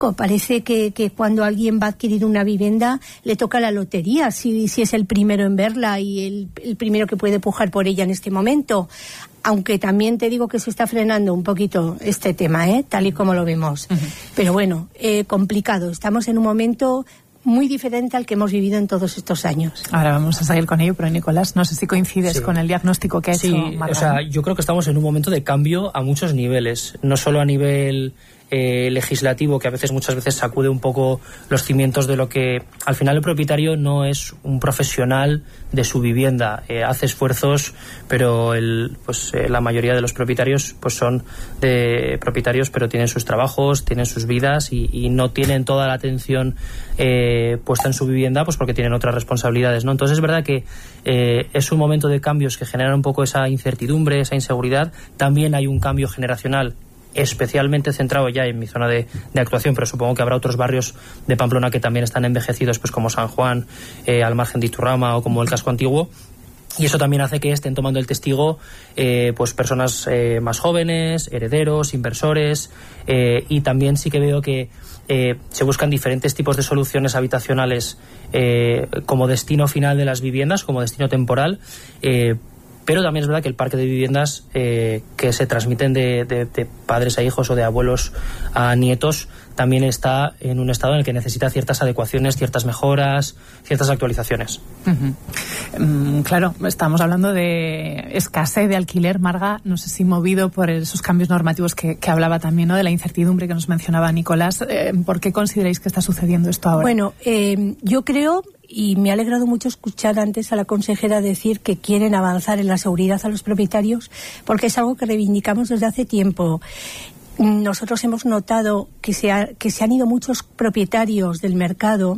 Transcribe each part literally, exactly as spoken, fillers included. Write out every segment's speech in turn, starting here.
loco. Parece que, que cuando alguien va a adquirir una vivienda le toca la lotería, si, si es el primero en verla y el, el primero que puede pujar por ella en este momento. Aunque también te digo que se está frenando un poquito este tema, ¿eh? Tal y como lo vemos. Uh-huh. Pero bueno, eh, complicado. Estamos en un momento muy diferente al que hemos vivido en todos estos años. Ahora vamos a seguir con ello, pero Nicolás, no sé si coincides sí. con el diagnóstico que ha sí, hecho Marga. O sea, yo creo que estamos en un momento de cambio a muchos niveles, no solo a nivel eh, legislativo, que a veces muchas veces sacude un poco los cimientos de lo que al final el propietario no es un profesional de su vivienda, eh, hace esfuerzos, pero el, pues eh, la mayoría de los propietarios pues son de propietarios, pero tienen sus trabajos, tienen sus vidas y, y no tienen toda la atención eh, puesta en su vivienda, pues porque tienen otras responsabilidades, ¿no? Entonces es verdad que eh, es un momento de cambios que generan un poco esa incertidumbre, esa inseguridad. También hay un cambio generacional especialmente centrado ya en mi zona de, de actuación, pero supongo que habrá otros barrios de Pamplona que también están envejecidos, pues como San Juan, eh, al margen de Iturrama, o como el casco antiguo, y eso también hace que estén tomando el testigo eh, pues personas eh, más jóvenes, herederos, inversores, eh, y también sí que veo que eh, se buscan diferentes tipos de soluciones habitacionales eh, como destino final de las viviendas, como destino temporal, eh, pero también es verdad que el parque de viviendas eh, que se transmiten de, de, de padres a hijos o de abuelos a nietos también está en un estado en el que necesita ciertas adecuaciones, ciertas mejoras, ciertas actualizaciones. Uh-huh. Um, claro, estamos hablando de escasez de alquiler, Marga, no sé si movido por esos cambios normativos que, que hablaba también, ¿no?, de la incertidumbre que nos mencionaba Nicolás. Eh, ¿Por qué consideráis que está sucediendo esto ahora? Bueno, eh, yo creo... Y me ha alegrado mucho escuchar antes a la consejera decir que quieren avanzar en la seguridad a los propietarios, porque es algo que reivindicamos desde hace tiempo. Nosotros hemos notado que se, ha, que se han ido muchos propietarios del mercado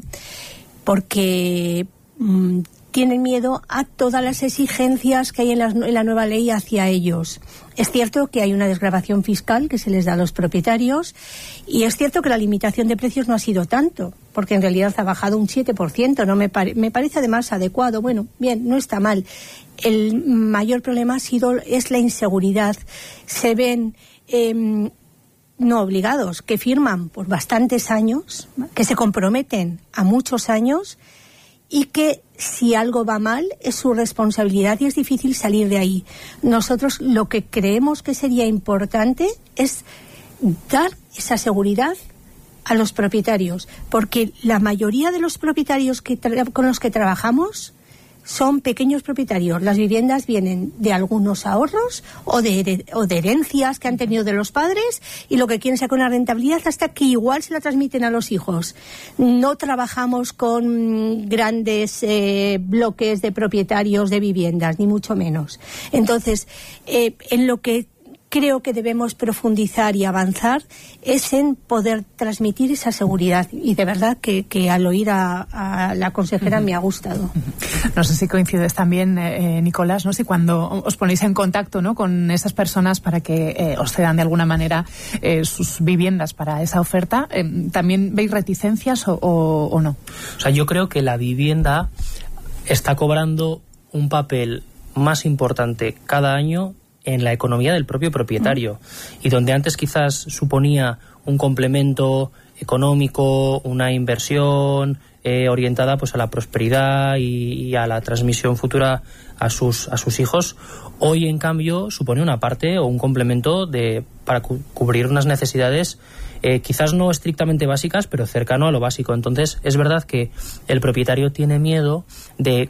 porque mmm, tienen miedo a todas las exigencias que hay en la, en la nueva ley hacia ellos. Es cierto que hay una desgravación fiscal que se les da a los propietarios y es cierto que la limitación de precios no ha sido tanto, porque en realidad ha bajado un siete por ciento, ¿no? Me, pare, me parece además adecuado. Bueno, bien, no está mal. El mayor problema ha sido, es la inseguridad. Se ven eh, no obligados, que firman por bastantes años, que se comprometen a muchos años y que si algo va mal es su responsabilidad y es difícil salir de ahí. Nosotros lo que creemos que sería importante es dar esa seguridad a los propietarios, porque la mayoría de los propietarios que tra- con los que trabajamos son pequeños propietarios. Las viviendas vienen de algunos ahorros o de, her- o de herencias que han tenido de los padres y lo que quieren es sacar una rentabilidad hasta que igual se la transmiten a los hijos. No trabajamos con grandes eh, bloques de propietarios de viviendas, ni mucho menos. Entonces, eh, en lo que creo que debemos profundizar y avanzar es en poder transmitir esa seguridad, y de verdad que, que al oír a, a la consejera uh-huh. me ha gustado. Uh-huh. No sé si coincides también, eh, Nicolás, no sé, cuando os ponéis en contacto, ¿no?, con esas personas para que eh, os cedan de alguna manera eh, sus viviendas para esa oferta, eh, ¿también veis reticencias o, o, o no? O sea, yo creo que la vivienda está cobrando un papel más importante cada año en la economía del propio propietario, y donde antes quizás suponía un complemento económico, una inversión eh, orientada pues a la prosperidad y, y a la transmisión futura a sus a sus hijos, hoy en cambio supone una parte o un complemento de para cu- cubrir unas necesidades eh, quizás no estrictamente básicas, pero cercano a lo básico. Entonces es verdad que el propietario tiene miedo de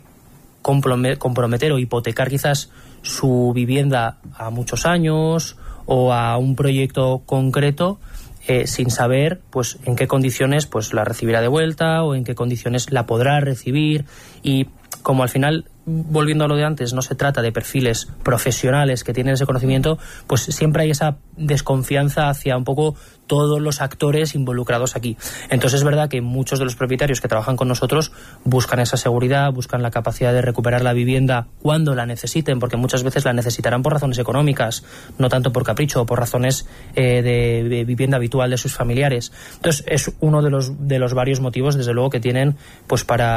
comprometer o hipotecar quizás su vivienda a muchos años o a un proyecto concreto eh, sin saber pues en qué condiciones pues la recibirá de vuelta o en qué condiciones la podrá recibir. Y como al final, volviendo a lo de antes, no se trata de perfiles profesionales que tienen ese conocimiento, pues siempre hay esa desconfianza hacia un poco todos los actores involucrados aquí. Entonces es verdad que muchos de los propietarios que trabajan con nosotros buscan esa seguridad, buscan la capacidad de recuperar la vivienda cuando la necesiten, porque muchas veces la necesitarán por razones económicas, no tanto por capricho o por razones eh, de, de vivienda habitual de sus familiares. Entonces es uno de los, de los varios motivos, desde luego, que tienen pues para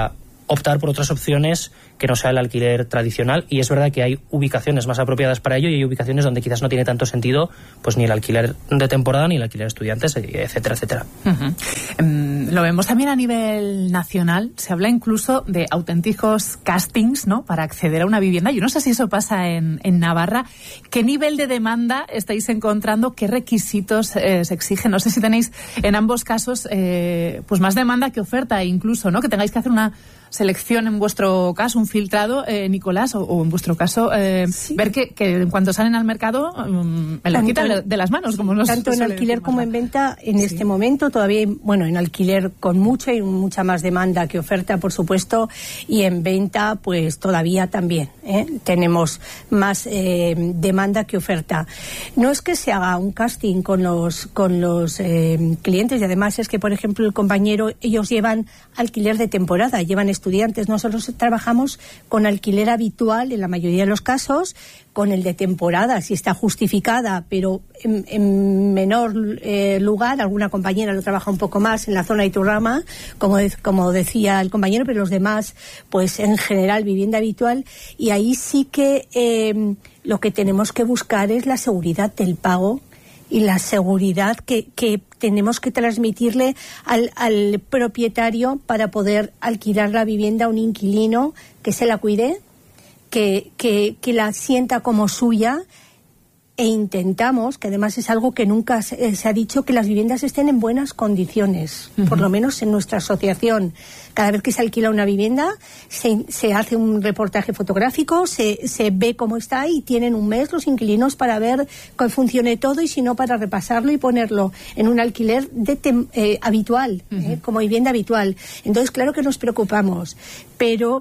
optar por otras opciones que no sea el alquiler tradicional, y es verdad que hay ubicaciones más apropiadas para ello y hay ubicaciones donde quizás no tiene tanto sentido pues ni el alquiler de temporada ni el alquiler de estudiantes, etcétera, etcétera. Uh-huh. Um, lo vemos también a nivel nacional, se habla incluso de auténticos castings, ¿no?, para acceder a una vivienda. Yo no sé si eso pasa en, en Navarra. ¿Qué nivel de demanda estáis encontrando? ¿Qué requisitos eh, se exigen? No sé si tenéis en ambos casos eh, pues más demanda que oferta, incluso, ¿no?, que tengáis que hacer una selección en vuestro caso, un filtrado, eh, Nicolás, o, o en vuestro caso, eh, sí. ver que, que en cuanto salen al mercado um, me la quitan de las manos. Como nos tanto en alquiler como en venta, en sí. este momento todavía hay, bueno, en alquiler con mucha y mucha más demanda que oferta, por supuesto, y en venta pues todavía también, ¿eh? tenemos más eh, demanda que oferta. No es que se haga un casting con los, con los eh, clientes, y además es que, por ejemplo, el compañero, ellos llevan alquiler de temporada, llevan estudiantes. Nosotros trabajamos con alquiler habitual en la mayoría de los casos, con el de temporada, si está justificada, pero en, en menor eh, lugar. Alguna compañera lo trabaja un poco más en la zona de Iturrama, como, de, como decía el compañero, pero los demás, pues en general, vivienda habitual. Y ahí sí que eh, lo que tenemos que buscar es la seguridad del pago y la seguridad que, que tenemos que transmitirle al, al propietario para poder alquilar la vivienda a un inquilino que se la cuide, que, que, que la sienta como suya, e intentamos, que además es algo que nunca se, se ha dicho, que las viviendas estén en buenas condiciones, uh-huh. por lo menos en nuestra asociación. Cada vez que se alquila una vivienda, se, se hace un reportaje fotográfico, se, se ve cómo está, y tienen un mes los inquilinos para ver que funcione todo, y si no, para repasarlo y ponerlo en un alquiler de tem, eh, habitual, uh-huh. eh, como vivienda habitual. Entonces, claro que nos preocupamos, pero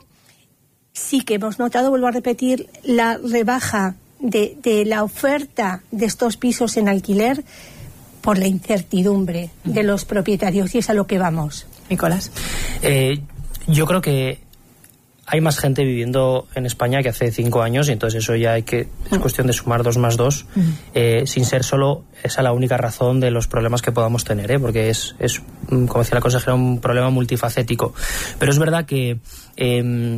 sí que hemos notado, vuelvo a repetir, la rebaja De, de la oferta de estos pisos en alquiler por la incertidumbre de los propietarios, y es a lo que vamos. Nicolás. Eh, yo creo que hay más gente viviendo en España que hace cinco años, y entonces eso ya hay que, es cuestión de sumar dos más dos, uh-huh. eh, sin ser solo esa la única razón de los problemas que podamos tener, ¿eh? porque es, es, como decía la consejera, un problema multifacético. Pero es verdad que eh,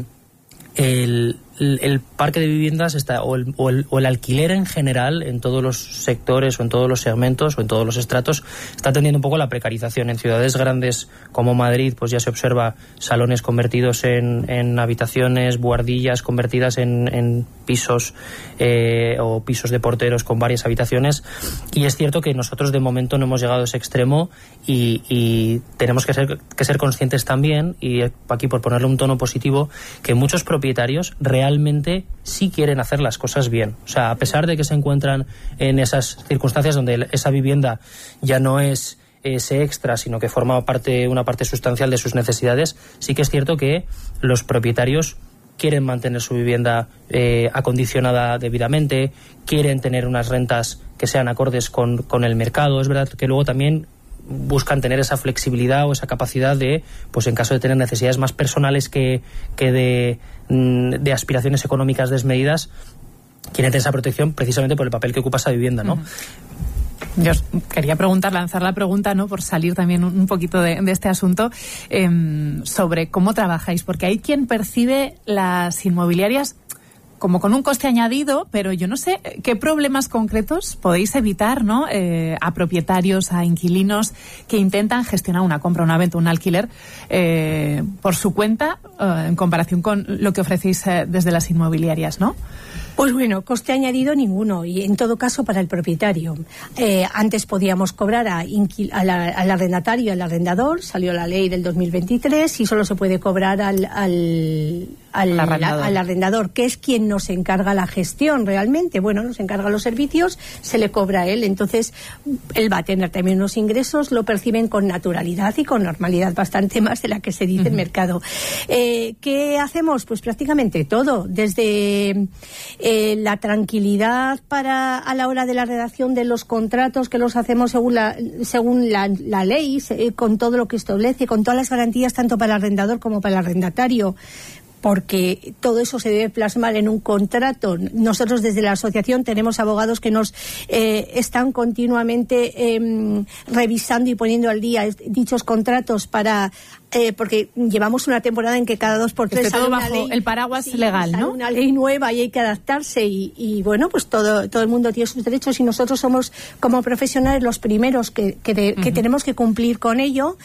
el El, el parque de viviendas está, o el, o, el, o el alquiler en general, en todos los sectores o en todos los segmentos o en todos los estratos, está tendiendo un poco a la precarización. En ciudades grandes como Madrid, pues ya se observa salones convertidos en, en habitaciones, buhardillas convertidas en, en pisos eh, o pisos de porteros con varias habitaciones, y es cierto que nosotros de momento no hemos llegado a ese extremo, y, y tenemos que ser, que ser conscientes también, y aquí por ponerle un tono positivo, que muchos propietarios realmente realmente sí quieren hacer las cosas bien. O sea, a pesar de que se encuentran en esas circunstancias donde esa vivienda ya no es ese extra, sino que forma parte, una parte sustancial de sus necesidades, sí que es cierto que los propietarios quieren mantener su vivienda eh, acondicionada debidamente, quieren tener unas rentas que sean acordes con, con el mercado. Es verdad que luego también buscan tener esa flexibilidad o esa capacidad de, pues en caso de tener necesidades más personales que, que de, de aspiraciones económicas desmedidas, quieren tener esa protección precisamente por el papel que ocupa esa vivienda, ¿no? Uh-huh. Yo os quería preguntar, lanzar la pregunta, ¿no?, por salir también un, un poquito de, de este asunto, eh, sobre cómo trabajáis, porque hay quien percibe las inmobiliarias como con un coste añadido, pero yo no sé qué problemas concretos podéis evitar, ¿no?, eh, a propietarios, a inquilinos que intentan gestionar una compra, una venta, un alquiler eh, por su cuenta, eh, en comparación con lo que ofrecéis eh, desde las inmobiliarias, ¿no? Pues bueno, coste añadido ninguno, y en todo caso para el propietario. Eh, antes podíamos cobrar a inquil- a la, al arrendatario y al arrendador, salió la ley del dos mil veintitrés, y solo se puede cobrar al, al, al, arrendador. La, al arrendador, que es quien nos encarga la gestión realmente. Bueno, nos encarga los servicios, se le cobra a él, entonces él va a tener también unos ingresos, lo perciben con naturalidad y con normalidad, bastante más de la que se dice uh-huh. en mercado. Eh, ¿Qué hacemos? Pues prácticamente todo, desde Eh, la tranquilidad para a la hora de la redacción de los contratos, que los hacemos según la, según la, la ley, se, con todo lo que establece, con todas las garantías tanto para el arrendador como para el arrendatario, porque todo eso se debe plasmar en un contrato. Nosotros desde la asociación tenemos abogados que nos eh, están continuamente eh, revisando y poniendo al día dichos contratos para eh, porque llevamos una temporada en que cada dos por tres todo sale bajo una ley, el paraguas sí, legal, sale ¿no? Una ley nueva y hay que adaptarse y, y bueno, pues todo todo el mundo tiene sus derechos y nosotros somos como profesionales los primeros que, que, de, uh-huh. que tenemos que cumplir con ello,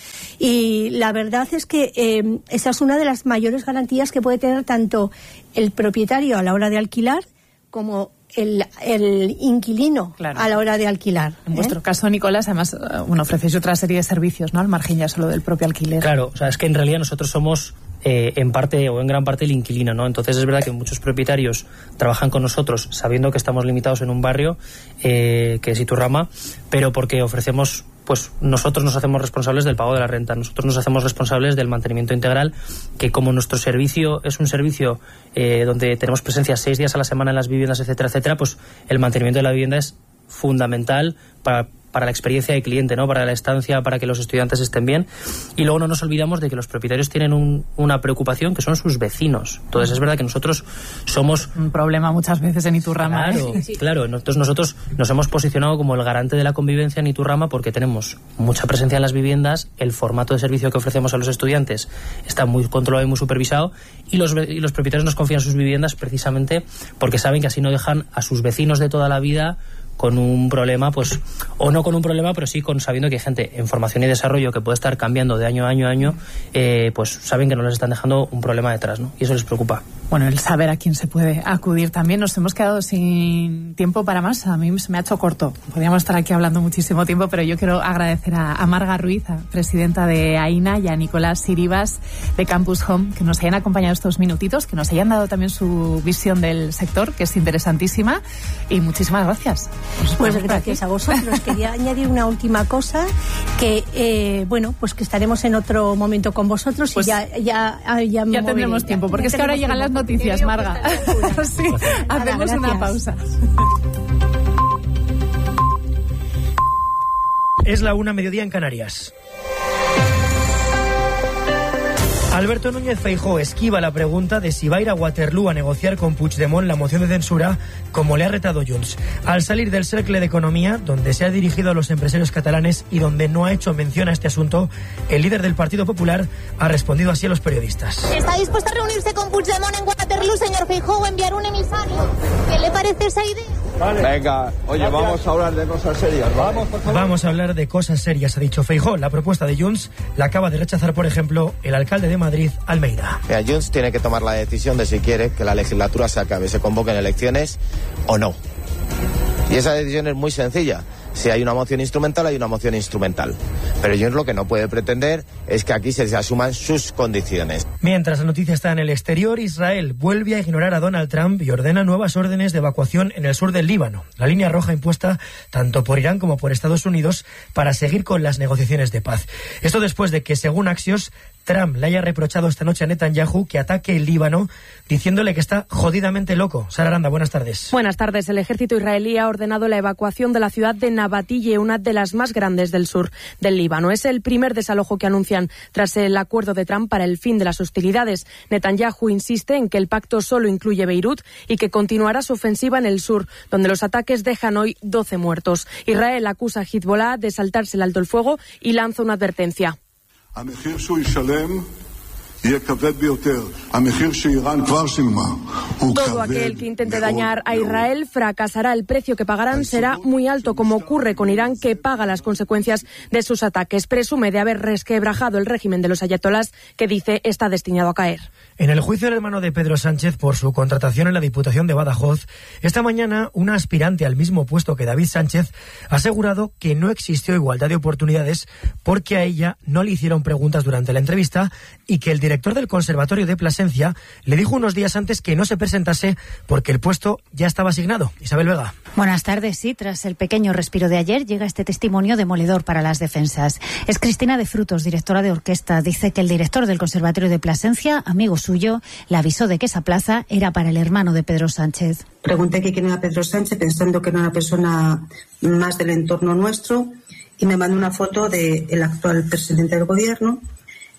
y la verdad es que eh, esa es una de las mayores garantías que puede tener tanto el propietario a la hora de alquilar como el, el inquilino claro. a la hora de alquilar. En ¿eh? vuestro caso, Nicolás, además, bueno, ofrecéis otra serie de servicios, ¿no? Al margen ya solo del propio alquiler. Claro, o sea, es que en realidad nosotros somos eh, en parte o en gran parte el inquilino, ¿no? Entonces es verdad que muchos propietarios trabajan con nosotros sabiendo que estamos limitados en un barrio, eh, que es Iturrama, pero porque ofrecemos, pues nosotros nos hacemos responsables del pago de la renta, nosotros nos hacemos responsables del mantenimiento integral, que como nuestro servicio es un servicio eh, donde tenemos presencia seis días a la semana en las viviendas, etcétera, etcétera, pues el mantenimiento de la vivienda es fundamental para para la experiencia de cliente, ¿no? Para la estancia, para que los estudiantes estén bien. Y luego no nos olvidamos de que los propietarios tienen un, una preocupación, que son sus vecinos. Entonces es verdad que nosotros somos un problema muchas veces en Iturrama. Claro, ¿eh? sí. claro. Entonces nosotros nos hemos posicionado como el garante de la convivencia en Iturrama porque tenemos mucha presencia en las viviendas, el formato de servicio que ofrecemos a los estudiantes está muy controlado y muy supervisado, y los, y los propietarios nos confían sus viviendas precisamente porque saben que así no dejan a sus vecinos de toda la vida con un problema, pues, o no con un problema, pero sí con sabiendo que hay gente en formación y desarrollo que puede estar cambiando de año a año a año, eh, pues saben que no les están dejando un problema detrás, ¿no? Y eso les preocupa. Bueno, el saber a quién se puede acudir también. Nos hemos quedado sin tiempo para más. A mí se me ha hecho corto. Podríamos estar aquí hablando muchísimo tiempo, pero yo quiero agradecer a, a Marga Ruiz, a presidenta de AINA, y a Nicolás Siribas de Campus Home, que nos hayan acompañado estos minutitos, que nos hayan dado también su visión del sector, que es interesantísima. Y muchísimas gracias. Pues gracias a vosotros. Quería añadir una última cosa, que eh, bueno, pues que estaremos en otro momento con vosotros, pues y ya ya ya, ya tendremos tiempo, porque es que ahora llegan las noticias, Marga. Sí, hacemos Nada, una pausa. Es la una, mediodía en Canarias. Alberto Núñez Feijóo esquiva la pregunta de si va a ir a Waterloo a negociar con Puigdemont la moción de censura, como le ha retado Junts. Al salir del Cercle de Economía, donde se ha dirigido a los empresarios catalanes y donde no ha hecho mención a este asunto, el líder del Partido Popular ha respondido así a los periodistas. ¿Está dispuesto a reunirse con Puigdemont en Waterloo, señor Feijóo, o enviar un emisario? ¿Qué le parece esa idea? Vale. Venga, oye, gracias. Vamos a hablar de cosas serias. ¿Vale? Vamos, por favor. Vamos a hablar de cosas serias, ha dicho Feijóo. La propuesta de Junts la acaba de rechazar, por ejemplo, el alcalde de Madrid, Almeida. Mira, Junts tiene que tomar la decisión de si quiere que la legislatura se acabe, se convoquen elecciones o no. Y esa decisión es muy sencilla. Si hay una moción instrumental, hay una moción instrumental. Pero Junts lo que no puede pretender es que aquí se asuman sus condiciones. Mientras la noticia está en el exterior, Israel vuelve a ignorar a Donald Trump y ordena nuevas órdenes de evacuación en el sur del Líbano, la línea roja impuesta tanto por Irán como por Estados Unidos para seguir con las negociaciones de paz. Esto después de que, según Axios, Trump le haya reprochado esta noche a Netanyahu que ataque el Líbano, diciéndole que está jodidamente loco. Sara Aranda, buenas tardes. Buenas tardes. El ejército israelí ha ordenado la evacuación de la ciudad de Nabatille, una de las más grandes del sur del Líbano. Es el primer desalojo que anuncian tras el acuerdo de Trump para el fin de las hostilidades. Netanyahu insiste en que el pacto solo incluye Beirut y que continuará su ofensiva en el sur, donde los ataques dejan hoy doce muertos. Israel acusa a Hezbollah de saltarse el alto el fuego y lanza una advertencia. Todo aquel que intente dañar a Israel fracasará. El precio que pagarán será muy alto, como ocurre con Irán, que paga las consecuencias de sus ataques. Presume de haber resquebrajado el régimen de los ayatolás, que dice está destinado a caer. En el juicio del hermano de Pedro Sánchez por su contratación en la Diputación de Badajoz, esta mañana una aspirante al mismo puesto que David Sánchez ha asegurado que no existió igualdad de oportunidades porque a ella no le hicieron preguntas durante la entrevista y que el director del Conservatorio de Plasencia le dijo unos días antes que no se presentase porque el puesto ya estaba asignado. Isabel Vega. Buenas tardes. Sí, tras el pequeño respiro de ayer llega este testimonio demoledor para las defensas. Es Cristina de Frutos, directora de orquesta. Dice que el director del Conservatorio de Plasencia, amigo suyo, le avisó de que esa plaza era para el hermano de Pedro Sánchez. Pregunté que quién era Pedro Sánchez, pensando que era una persona más del entorno nuestro, y me mandó una foto del actual presidente del gobierno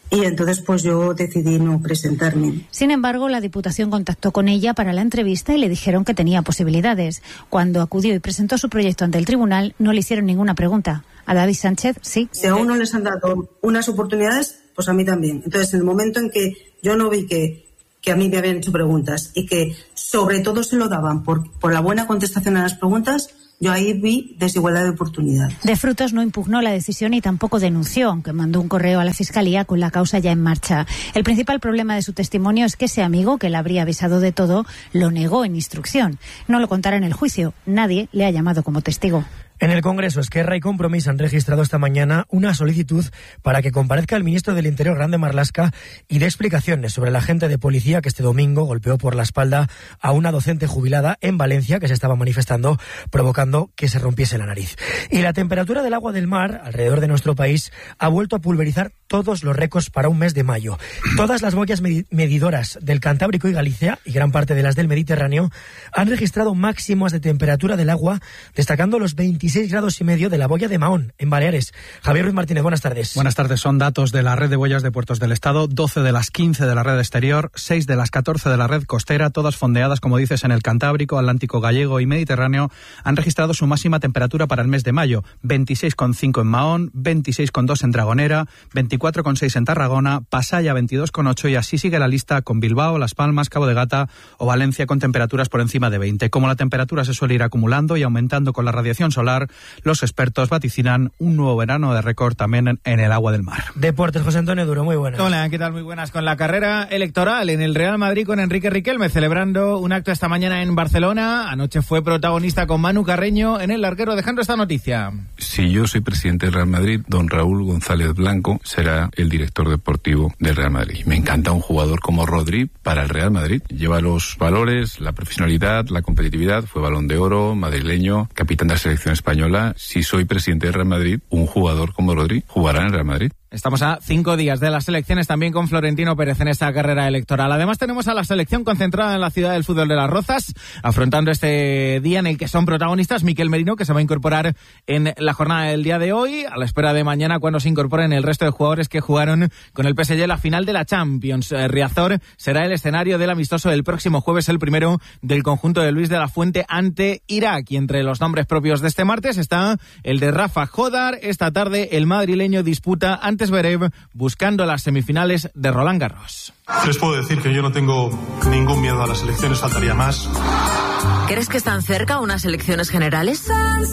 y entonces pues yo decidí no presentarme. Sin embargo, la Diputación contactó con ella para la entrevista y le dijeron que tenía posibilidades. Cuando acudió y presentó su proyecto ante el tribunal, no le hicieron ninguna pregunta. A David Sánchez, sí. Si a uno les han dado unas oportunidades, pues a mí también. Entonces, en el momento en que yo no vi que, que a mí me habían hecho preguntas y que sobre todo se lo daban por, por la buena contestación a las preguntas, yo ahí vi desigualdad de oportunidades. De Frutos no impugnó la decisión y tampoco denunció, aunque mandó un correo a la Fiscalía con la causa ya en marcha. El principal problema de su testimonio es que ese amigo, que le habría avisado de todo, lo negó en instrucción. No lo contará en el juicio. Nadie le ha llamado como testigo. En el Congreso, Esquerra y Compromís han registrado esta mañana una solicitud para que comparezca el ministro del Interior, Grande Marlaska, y dé explicaciones sobre el agente de policía que este domingo golpeó por la espalda a una docente jubilada en Valencia que se estaba manifestando, provocando que se rompiese la nariz. Y la temperatura del agua del mar alrededor de nuestro país ha vuelto a pulverizar todos los récords para un mes de mayo. Todas las boyas medidoras del Cantábrico y Galicia, y gran parte de las del Mediterráneo, han registrado máximas de temperatura del agua, destacando los veintiséis grados y medio de la boya de Mahón, en Baleares. Javier Ruiz Martínez, buenas tardes. Buenas tardes. Son datos de la red de boyas de puertos del Estado, doce de las quince de la red exterior, seis de las catorce de la red costera, todas fondeadas, como dices, en el Cantábrico, Atlántico Gallego y Mediterráneo, han registrado su máxima temperatura para el mes de mayo, veintiséis coma cinco en Mahón, veintiséis coma dos en Dragonera, veinticuatro coma seis en Tarragona, Pasaya veintidós coma ocho, y así sigue la lista con Bilbao, Las Palmas, Cabo de Gata o Valencia con temperaturas por encima de veinte. Como la temperatura se suele ir acumulando y aumentando con la radiación solar, los expertos vaticinan un nuevo verano de récord también en, en el agua del mar. Deportes, José Antonio Duro, muy buenas. Hola, ¿qué tal? Muy buenas. Con la carrera electoral en el Real Madrid con Enrique Riquelme, celebrando un acto esta mañana en Barcelona. Anoche fue protagonista con Manu Carreño en el larguero, dejando esta noticia. Si yo soy presidente del Real Madrid, don Raúl González Blanco será el director deportivo del Real Madrid. Me encanta un jugador como Rodri para el Real Madrid. Lleva los valores, la profesionalidad, la competitividad. Fue Balón de Oro, madrileño, capitán de la selección española. Si soy presidente del Real Madrid, un jugador como Rodri jugará en el Real Madrid. Estamos a cinco días de las elecciones, también con Florentino Pérez en esta carrera electoral. Además tenemos a la selección concentrada en la ciudad del fútbol de Las Rozas, afrontando este día en el que son protagonistas Miquel Merino, que se va a incorporar en la jornada del día de hoy, a la espera de mañana cuando se incorporen el resto de jugadores que jugaron con el P S G la final de la Champions. Riazor será el escenario del amistoso del próximo jueves, el primero del conjunto de Luis de la Fuente ante Irak. Y entre los nombres propios de este martes está el de Rafa Jodar. Esta tarde el madrileño disputa ante Zverev, buscando las semifinales de Roland Garros. Les puedo decir que yo no tengo ningún miedo a las elecciones, faltaría más. ¿Crees que están cerca unas elecciones generales?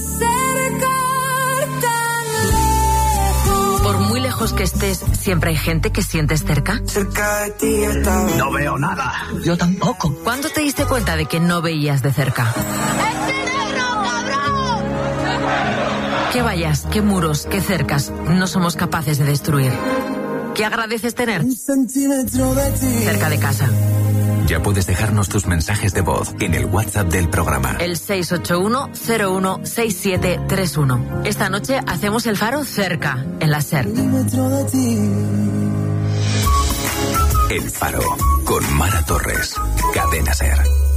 Por muy lejos que estés, ¿siempre hay gente que sientes cerca? No veo nada. Yo tampoco. ¿Cuándo te diste cuenta de que no veías de cerca? ¿Qué vallas, qué muros, qué cercas no somos capaces de destruir? ¿Qué agradeces tener? Cerca de casa. Ya puedes dejarnos tus mensajes de voz en el WhatsApp del programa. El seis ocho uno cero uno seis siete tres uno. Esta noche hacemos el faro cerca, en la SER. El Faro, con Mara Torres. Cadena SER.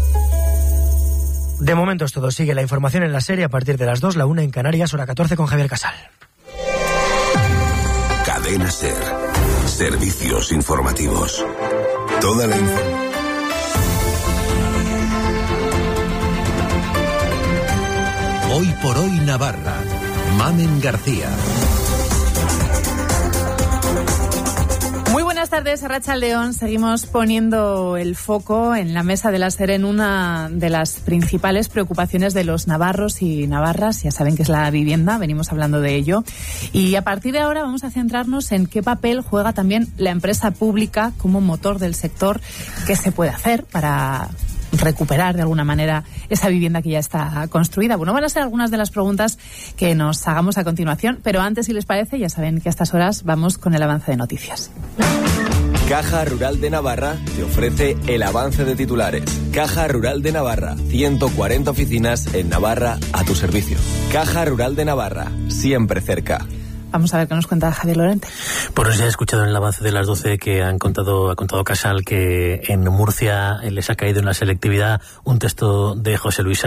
De momento es todo. Sigue la información en la serie a partir de las dos, la una en Canarias, hora catorce con Javier Casal. Cadena SER. Servicios informativos. Toda la información. Hoy por hoy Navarra. Mamen García. Muy buenas tardes, Arratsaldeon. Seguimos poniendo el foco en la mesa de la SER en una de las principales preocupaciones de los navarros y navarras. Ya saben que es la vivienda, venimos hablando de ello. Y a partir de ahora vamos a centrarnos en qué papel juega también la empresa pública como motor del sector, qué se puede hacer para recuperar de alguna manera esa vivienda que ya está construida. Bueno, van a ser algunas de las preguntas que nos hagamos a continuación, pero antes, si les parece, ya saben que a estas horas vamos con el avance de noticias. Caja Rural de Navarra te ofrece el avance de titulares. Caja Rural de Navarra, ciento cuarenta oficinas en Navarra a tu servicio. Caja Rural de Navarra, siempre cerca. Vamos a ver qué nos cuenta Javier Lorente. Pues ya he escuchado en el avance de las doce que han contado, ha contado Casal que en Murcia les ha caído en la selectividad un texto de José Luis Sastre.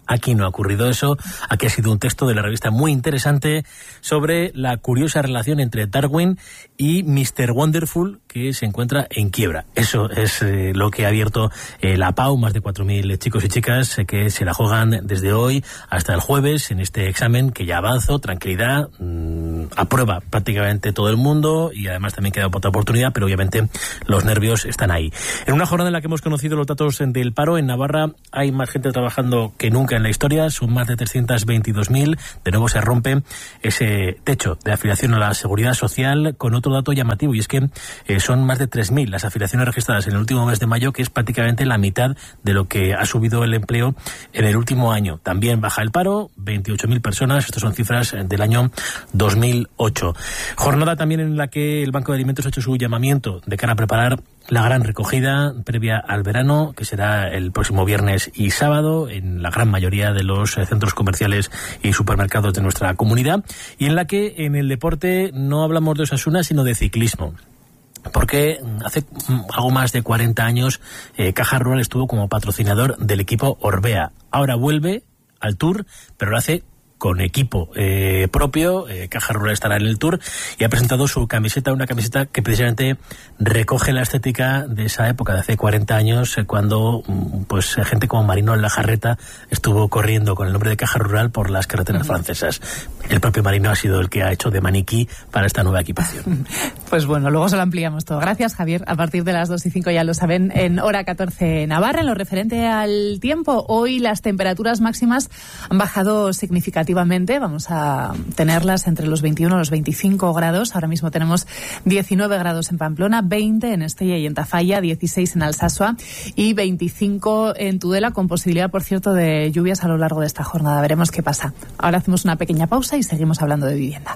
Aquí no ha ocurrido eso. Aquí ha sido un texto de la revista muy interesante sobre la curiosa relación entre Darwin y mister Wonderful, que se encuentra en quiebra. Eso es eh, lo que ha abierto eh, la P A U, más de cuatro mil chicos y chicas eh, que se la juegan desde hoy hasta el jueves en este examen que ya avanzo, tranquilidad, mmm, aprueba prácticamente todo el mundo y además también queda otra oportunidad, pero obviamente los nervios están ahí. En una jornada en la que hemos conocido los datos del paro, en Navarra hay más gente trabajando que nunca en la historia, son más de trescientos veintidós mil. De nuevo se rompe ese techo de afiliación a la Seguridad Social con otro dato llamativo, y es que eh, son más de tres mil las afiliaciones registradas en el último mes de mayo, que es prácticamente la mitad de lo que ha subido el empleo en el último año. También baja el paro, veintiocho mil personas, estas son cifras del año dos mil ocho. Jornada también en la que el Banco de Alimentos ha hecho su llamamiento de cara a preparar la gran recogida previa al verano, que será el próximo viernes y sábado en la gran mayoría de los centros comerciales y supermercados de nuestra comunidad, y en la que en el deporte no hablamos de Osasuna sino de ciclismo, porque hace algo más de cuarenta años eh, Caja Rural estuvo como patrocinador del equipo Orbea. Ahora vuelve al Tour, pero lo hace con equipo eh, propio. eh, Caja Rural estará en el Tour y ha presentado su camiseta, una camiseta que precisamente recoge la estética de esa época, de hace cuarenta años, eh, cuando pues gente como Marino Lajarreta estuvo corriendo con el nombre de Caja Rural por las carreteras francesas. El propio Marino ha sido el que ha hecho de maniquí para esta nueva equipación. Pues bueno, luego se lo ampliamos todo. Gracias, Javier. A partir de las dos y cinco ya lo saben, en hora catorce Navarra. En lo referente al tiempo, hoy las temperaturas máximas han bajado significativamente. Vamos a tenerlas entre los veintiuno y los veinticinco grados. Ahora mismo tenemos diecinueve grados en Pamplona, veinte en Estella y en Tafalla, dieciséis en Alsasua y veinticinco en Tudela, con posibilidad, por cierto, de lluvias a lo largo de esta jornada. Veremos qué pasa. Ahora hacemos una pequeña pausa y seguimos hablando de vivienda.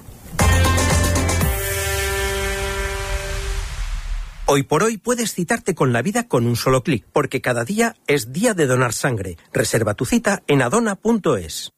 Hoy por hoy puedes citarte con la vida con un solo clic, porque cada día es día de donar sangre. Reserva tu cita en adona punto es.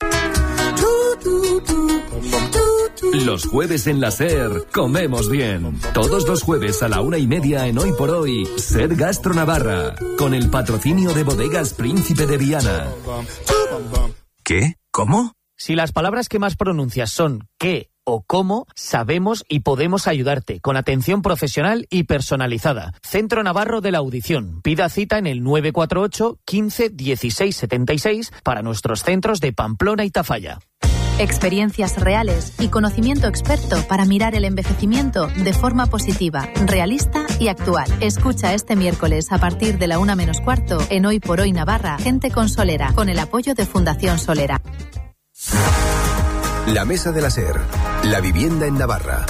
Los jueves en la SER comemos bien. Todos los jueves a la una y media en Hoy por Hoy, SER Gastro Navarra, con el patrocinio de Bodegas Príncipe de Viana. ¿Qué? ¿Cómo? Si las palabras que más pronuncias son qué o cómo, sabemos y podemos ayudarte con atención profesional y personalizada. Centro Navarro de la Audición. Pida cita en el nueve cuatro ocho, quince, dieciséis, setenta y seis para nuestros centros de Pamplona y Tafalla. Experiencias reales y conocimiento experto para mirar el envejecimiento de forma positiva, realista y actual. Escucha este miércoles a partir de la una menos cuarto en Hoy por Hoy Navarra, Gente con Solera, con el apoyo de Fundación Solera. La Mesa de la SER, la vivienda en Navarra.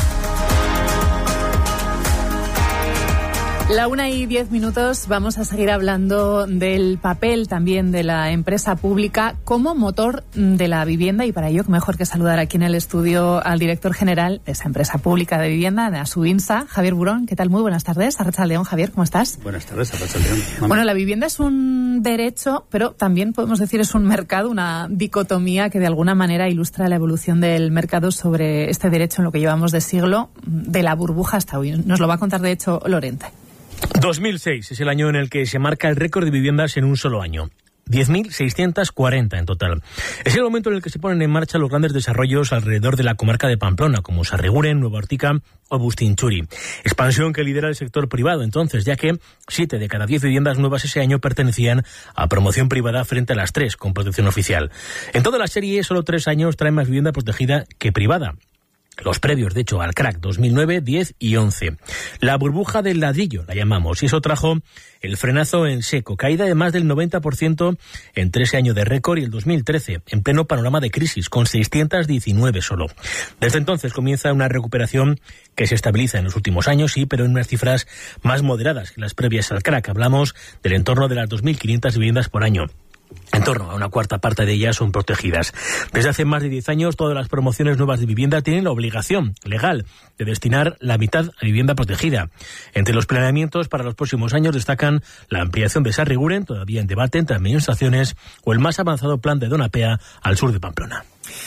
La una y diez minutos, vamos a seguir hablando del papel también de la empresa pública como motor de la vivienda, y para ello mejor que saludar aquí en el estudio al director general de esa empresa pública de vivienda, de Asubinsa, Javier Burón. ¿Qué tal? Muy buenas tardes. Arratsaldeón, Javier, ¿cómo estás? Buenas tardes, Arratsaldeón. Bueno, la vivienda es un derecho, pero también podemos decir es un mercado, una dicotomía que de alguna manera ilustra la evolución del mercado sobre este derecho en lo que llevamos de siglo, de la burbuja hasta hoy. Nos lo va a contar, de hecho, Lorente. dos mil seis es el año en el que se marca el récord de viviendas en un solo año. diez mil seiscientas cuarenta en total. Es el momento en el que se ponen en marcha los grandes desarrollos alrededor de la comarca de Pamplona, como Sarriguren, Nueva Ortica o Bustinchuri. Expansión que lidera el sector privado entonces, ya que siete de cada diez viviendas nuevas ese año pertenecían a promoción privada frente a las tres con protección oficial. En toda la serie, solo tres años traen más vivienda protegida que privada. Los previos, de hecho, al crack dos mil nueve, diez y once. La burbuja del ladrillo, la llamamos, y eso trajo el frenazo en seco, caída de más del noventa por ciento entre ese año de récord y el dos mil trece, en pleno panorama de crisis, con seiscientos diecinueve solo. Desde entonces comienza una recuperación que se estabiliza en los últimos años, sí, pero en unas cifras más moderadas que las previas al crack. Hablamos del entorno de las dos mil quinientas viviendas por año. En torno a una cuarta parte de ellas son protegidas. Desde hace más de diez años, todas las promociones nuevas de vivienda tienen la obligación legal de destinar la mitad a vivienda protegida. Entre los planeamientos para los próximos años destacan la ampliación de Sarriguren, todavía en debate entre administraciones, o el más avanzado plan de Donapea al sur de Pamplona.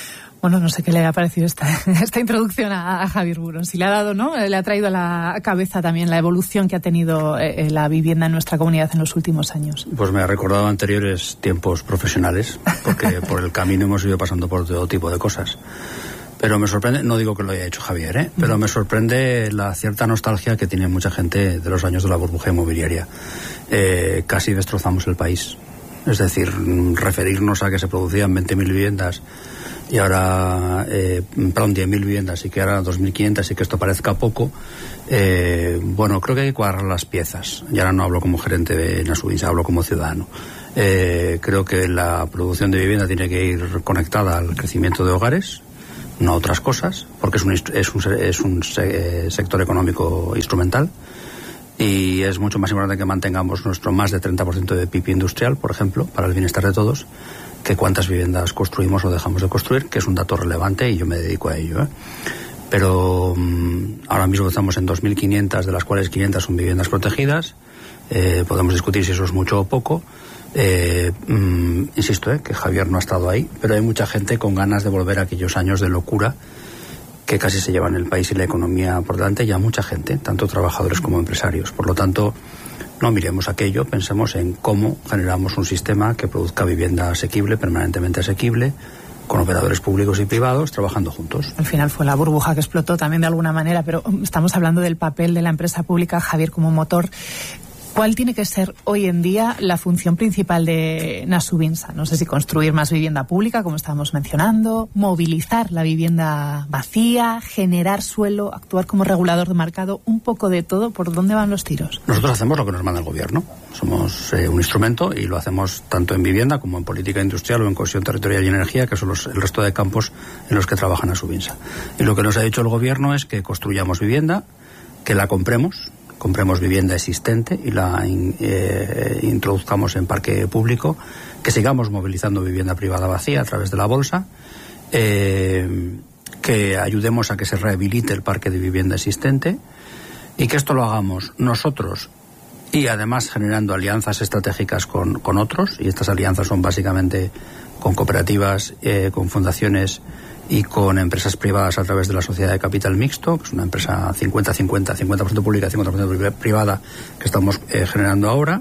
Bueno, no sé qué le ha parecido esta, esta introducción a, a Javier Burón. Si le ha dado, ¿no? Le ha traído a la cabeza también la evolución que ha tenido eh, la vivienda en nuestra comunidad en los últimos años. Pues me ha recordado anteriores tiempos profesionales, porque por el camino hemos ido pasando por todo tipo de cosas. Pero me sorprende, no digo que lo haya hecho Javier, ¿eh? Pero me sorprende la cierta nostalgia que tiene mucha gente de los años de la burbuja inmobiliaria. Eh, casi destrozamos el país. Es decir, referirnos a que se producían veinte mil viviendas y ahora, eh, perdón, diez mil viviendas y que ahora dos mil quinientas y que esto parezca poco, eh, bueno, creo que hay que cuadrar las piezas. Y ahora no hablo como gerente de Nasubinsa, hablo como ciudadano. Eh, creo que la producción de vivienda tiene que ir conectada al crecimiento de hogares, no a otras cosas, porque es un, es un, es un se, sector económico instrumental. Y es mucho más importante que mantengamos nuestro más de treinta por ciento de P I B industrial, por ejemplo, para el bienestar de todos, que cuántas viviendas construimos o dejamos de construir, que es un dato relevante y yo me dedico a ello, ¿eh? Pero um, ahora mismo estamos en dos mil quinientas, de las cuales quinientas son viviendas protegidas. Eh, podemos discutir si eso es mucho o poco. Eh, um, insisto, ¿eh? que Javier no ha estado ahí, pero hay mucha gente con ganas de volver a aquellos años de locura que casi se llevan el país y la economía por delante, y a mucha gente, tanto trabajadores como empresarios. Por lo tanto, no miremos aquello, pensemos en cómo generamos un sistema que produzca vivienda asequible, permanentemente asequible, con operadores públicos y privados trabajando juntos. Al final fue la burbuja que explotó también de alguna manera, pero estamos hablando del papel de la empresa pública, Javier, como motor. ¿Cuál tiene que ser hoy en día la función principal de Nasubinsa? No sé si construir más vivienda pública, como estábamos mencionando, movilizar la vivienda vacía, generar suelo, actuar como regulador de mercado, un poco de todo. ¿Por dónde van los tiros? Nosotros hacemos lo que nos manda el gobierno. Somos eh, un instrumento y lo hacemos tanto en vivienda como en política industrial o en cohesión territorial y energía, que son los, el resto de campos en los que trabaja Nasubinsa. Y lo que nos ha dicho el gobierno es que construyamos vivienda, que la compremos, compremos vivienda existente y la in, eh, introduzcamos en parque público, que sigamos movilizando vivienda privada vacía a través de la bolsa, eh, que ayudemos a que se rehabilite el parque de vivienda existente y que esto lo hagamos nosotros y además generando alianzas estratégicas con, con otros, y estas alianzas son básicamente con cooperativas, eh, con fundaciones y con empresas privadas a través de la sociedad de capital mixto, que es una empresa cincuenta cincuenta, cincuenta por ciento pública y cincuenta por ciento privada que estamos eh, generando ahora.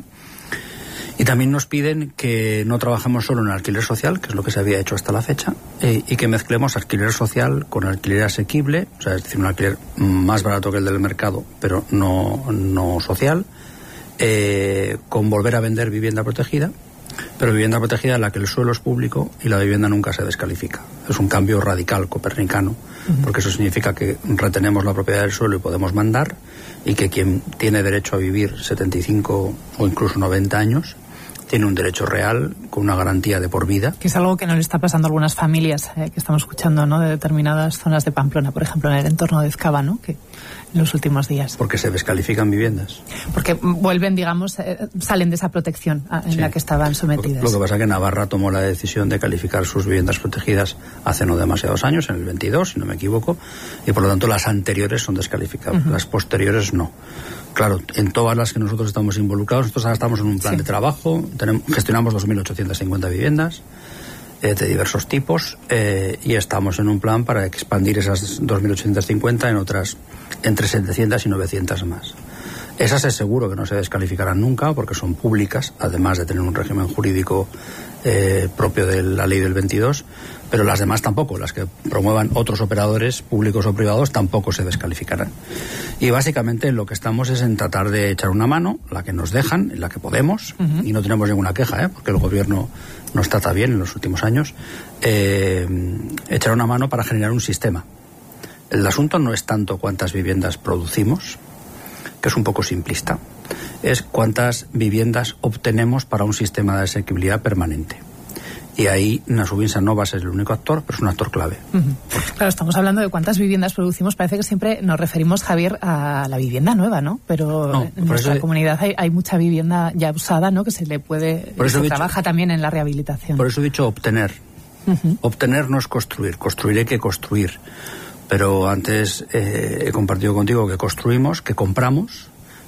Y también nos piden que no trabajemos solo en alquiler social, que es lo que se había hecho hasta la fecha, eh, y que mezclemos alquiler social con alquiler asequible, o sea, es decir, un alquiler más barato que el del mercado, pero no, no social, eh, con volver a vender vivienda protegida, pero vivienda protegida en la que el suelo es público y la vivienda nunca se descalifica. Es un cambio radical copernicano, uh-huh. porque eso significa que retenemos la propiedad del suelo y podemos mandar, y que quien tiene derecho a vivir setenta y cinco o incluso noventa años tiene un derecho real con una garantía de por vida. Que es algo que no le está pasando a algunas familias eh, que estamos escuchando, ¿no?, de determinadas zonas de Pamplona, por ejemplo, en el entorno de Ezcaba, ¿no?, que en los últimos días. Porque se descalifican viviendas. Porque vuelven, digamos, eh, salen de esa protección en sí. la que estaban sometidas. Lo que pasa es que Navarra tomó la decisión de calificar sus viviendas protegidas hace no demasiados años, en el veintidós, si no me equivoco, y por lo tanto las anteriores son descalificadas, uh-huh. las posteriores no. Claro, en todas las que nosotros estamos involucrados, nosotros ahora estamos en un plan sí. de trabajo, tenemos, gestionamos dos mil ochocientas cincuenta viviendas eh, de diversos tipos eh, y estamos en un plan para expandir esas dos mil ochocientas cincuenta en otras entre setecientas y novecientas más. Esas es seguro que no se descalificarán nunca porque son públicas, además de tener un régimen jurídico eh, propio de la ley del veintidós, pero las demás tampoco, las que promuevan otros operadores públicos o privados tampoco se descalificarán. Y básicamente lo que estamos es en tratar de echar una mano, la que nos dejan, en la que podemos, uh-huh. y no tenemos ninguna queja, ¿eh? porque el gobierno nos trata bien en los últimos años, eh, echar una mano para generar un sistema. El asunto no es tanto cuántas viviendas producimos, que es un poco simplista, es cuántas viviendas obtenemos para un sistema de asequibilidad permanente. Y ahí Nasubinsa no va a ser el único actor, pero es un actor clave. Uh-huh. Claro, estamos hablando de cuántas viviendas producimos. Parece que siempre nos referimos, Javier, a la vivienda nueva, ¿no? Pero no, en nuestra eso, comunidad hay, hay mucha vivienda ya usada, ¿no?, que se le puede... Por eso se dicho, trabaja también en la rehabilitación. Por eso he dicho obtener. Uh-huh. Obtener no es construir. Construir hay que construir. Pero antes eh, he compartido contigo que construimos, que compramos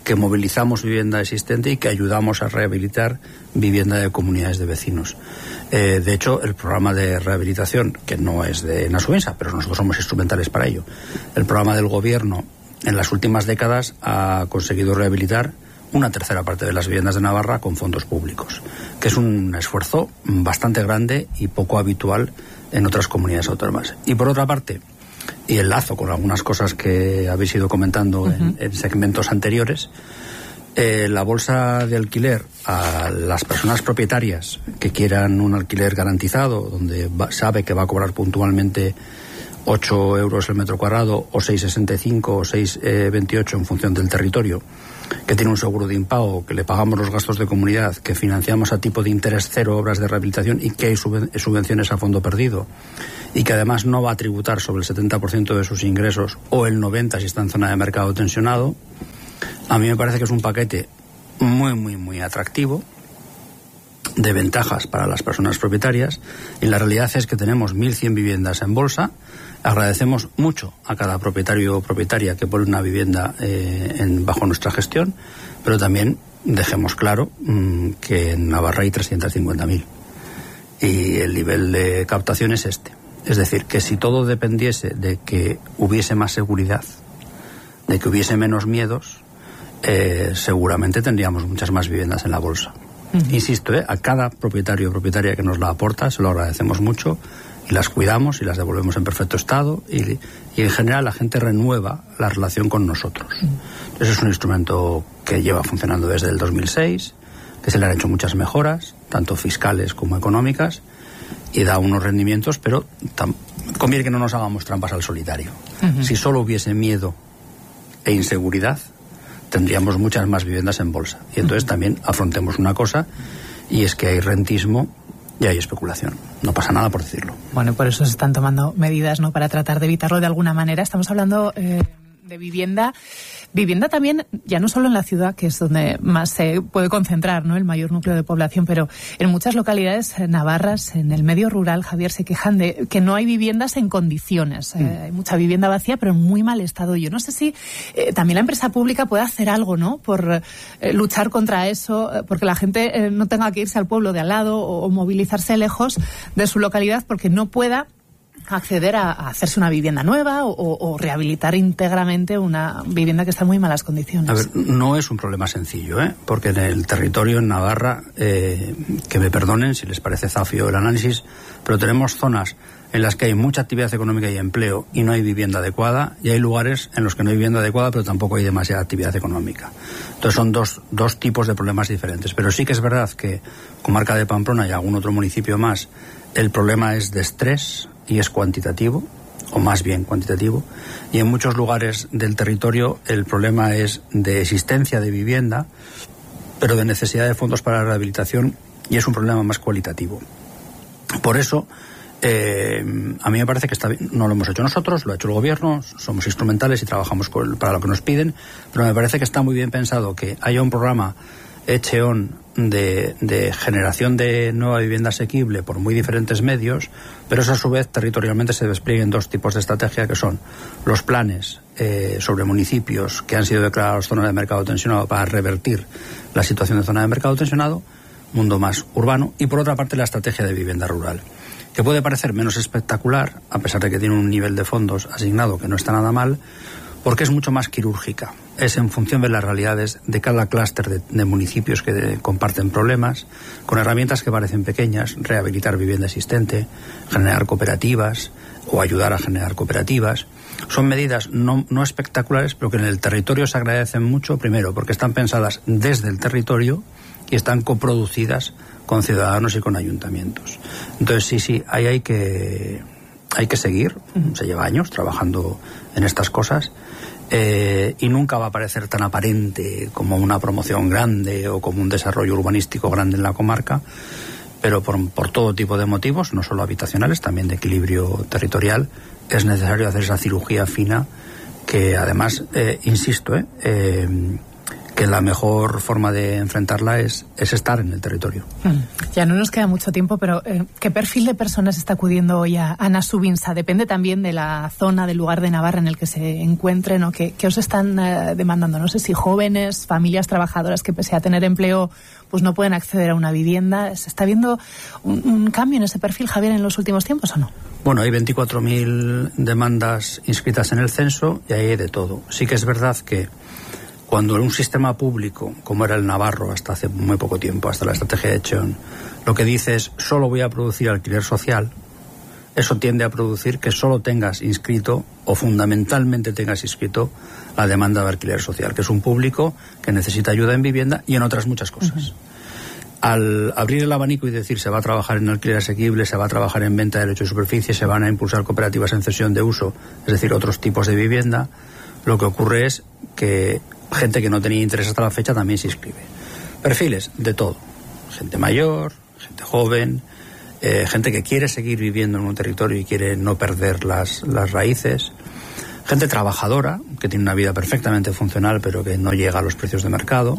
que movilizamos vivienda existente y que ayudamos a rehabilitar vivienda de comunidades de vecinos. Eh, de hecho, el programa de rehabilitación, que no es de Nasuensa, pero nosotros somos instrumentales para ello, el programa del gobierno en las últimas décadas ha conseguido rehabilitar una tercera parte de las viviendas de Navarra con fondos públicos, que es un esfuerzo bastante grande y poco habitual en otras comunidades autónomas. Y por otra parte, y enlazo con algunas cosas que habéis ido comentando uh-huh. en, en segmentos anteriores, eh, la bolsa de alquiler a las personas propietarias que quieran un alquiler garantizado, donde va, sabe que va a cobrar puntualmente ocho euros el metro cuadrado o seis sesenta y cinco o seis veintiocho en función del territorio, que tiene un seguro de impago, que le pagamos los gastos de comunidad, que financiamos a tipo de interés cero obras de rehabilitación y que hay subvenciones a fondo perdido, y que además no va a tributar sobre el setenta por ciento de sus ingresos o el noventa por ciento si está en zona de mercado tensionado, a mí me parece que es un paquete muy, muy, muy atractivo, de ventajas para las personas propietarias, y la realidad es que tenemos mil cien viviendas en bolsa. Agradecemos mucho a cada propietario o propietaria que pone una vivienda eh, en, bajo nuestra gestión, pero también dejemos claro mmm, que en Navarra hay trescientos cincuenta mil y el nivel de captación es este. Es decir, que si todo dependiese de que hubiese más seguridad, de que hubiese menos miedos, eh, seguramente tendríamos muchas más viviendas en la bolsa. Uh-huh. Insisto, eh, a cada propietario o propietaria que nos la aporta se lo agradecemos mucho y las cuidamos y las devolvemos en perfecto estado y, y en general la gente renueva la relación con nosotros. Uh-huh. Entonces es un instrumento que lleva funcionando desde el dos mil seis, que se le han hecho muchas mejoras, tanto fiscales como económicas, y da unos rendimientos, pero tam- conviene que no nos hagamos trampas al solitario. Uh-huh. Si solo hubiese miedo e inseguridad, tendríamos muchas más viviendas en bolsa. Y entonces uh-huh. también afrontemos una cosa, y es que hay rentismo y hay especulación. No pasa nada por decirlo. Bueno, por eso se están tomando medidas, ¿no?, para tratar de evitarlo de alguna manera. Estamos hablando eh, de vivienda. Vivienda también, ya no solo en la ciudad, que es donde más se puede concentrar, ¿no?, el mayor núcleo de población, pero en muchas localidades navarras, en el medio rural, Javier, se quejan de que no hay viviendas en condiciones. Mm. Eh, hay mucha vivienda vacía, pero en muy mal estado. Yo no sé si eh, también la empresa pública puede hacer algo, ¿no?, por eh, luchar contra eso, eh, porque la gente eh, no tenga que irse al pueblo de al lado o, o movilizarse lejos de su localidad porque no pueda acceder a, a hacerse una vivienda nueva o, o, o rehabilitar íntegramente una vivienda que está en muy malas condiciones. A ver, no es un problema sencillo, ¿eh? Porque en el territorio, en Navarra, eh, que me perdonen si les parece zafio el análisis, pero tenemos zonas en las que hay mucha actividad económica y empleo y no hay vivienda adecuada, y hay lugares en los que no hay vivienda adecuada pero tampoco hay demasiada actividad económica. Entonces son dos, dos tipos de problemas diferentes. Pero sí que es verdad que comarca de Pamplona y algún otro municipio más, el problema es de estrés y es cuantitativo, o más bien cuantitativo, y en muchos lugares del territorio el problema es de existencia de vivienda, pero de necesidad de fondos para la rehabilitación, y es un problema más cualitativo. Por eso, eh, a mí me parece que está bien. No lo hemos hecho nosotros, lo ha hecho el gobierno, somos instrumentales y trabajamos con, para lo que nos piden, pero me parece que está muy bien pensado que haya un programa Echeón de, de generación de nueva vivienda asequible por muy diferentes medios, pero eso a su vez territorialmente se desplieguen dos tipos de estrategia, que son los planes eh, sobre municipios que han sido declarados zonas de mercado tensionado para revertir la situación de zona de mercado tensionado, mundo más urbano, y por otra parte la estrategia de vivienda rural, que puede parecer menos espectacular, a pesar de que tiene un nivel de fondos asignado que no está nada mal, porque es mucho más quirúrgica. Es en función de las realidades de cada clúster de, de municipios que de, comparten problemas, con herramientas que parecen pequeñas: rehabilitar vivienda existente, generar cooperativas o ayudar a generar cooperativas. Son medidas no, no espectaculares, pero que en el territorio se agradecen mucho, primero porque están pensadas desde el territorio y están coproducidas con ciudadanos y con ayuntamientos. Entonces sí, sí, ahí hay que, hay que seguir. Se lleva años trabajando en estas cosas. Eh, y nunca va a parecer tan aparente como una promoción grande o como un desarrollo urbanístico grande en la comarca, pero por, por todo tipo de motivos, no solo habitacionales, también de equilibrio territorial, es necesario hacer esa cirugía fina que además, eh, insisto, eh, eh, que la mejor forma de enfrentarla es, es estar en el territorio. Ya no nos queda mucho tiempo, pero eh, ¿qué perfil de personas está acudiendo hoy a, a Nasubinsa? Depende también de la zona, del lugar de Navarra en el que se encuentren, o que, que os están eh, demandando. No sé si jóvenes, familias trabajadoras que pese a tener empleo pues no pueden acceder a una vivienda. ¿Se está viendo un, un cambio en ese perfil, Javier, en los últimos tiempos o no? Bueno, hay veinticuatro mil demandas inscritas en el censo y ahí hay de todo. Sí que es verdad que cuando en un sistema público, como era el navarro hasta hace muy poco tiempo, hasta la estrategia de Echón, lo que dice es solo voy a producir alquiler social, eso tiende a producir que solo tengas inscrito, o fundamentalmente tengas inscrito, la demanda de alquiler social, que es un público que necesita ayuda en vivienda y en otras muchas cosas. Uh-huh. Al abrir el abanico y decir se va a trabajar en alquiler asequible, se va a trabajar en venta de derecho de superficie, se van a impulsar cooperativas en cesión de uso, es decir, otros tipos de vivienda, lo que ocurre es que gente que no tenía interés hasta la fecha también se inscribe. Perfiles de todo. Gente mayor, gente joven, eh, gente que quiere seguir viviendo en un territorio y quiere no perder las, las raíces. Gente trabajadora, que tiene una vida perfectamente funcional pero que no llega a los precios de mercado.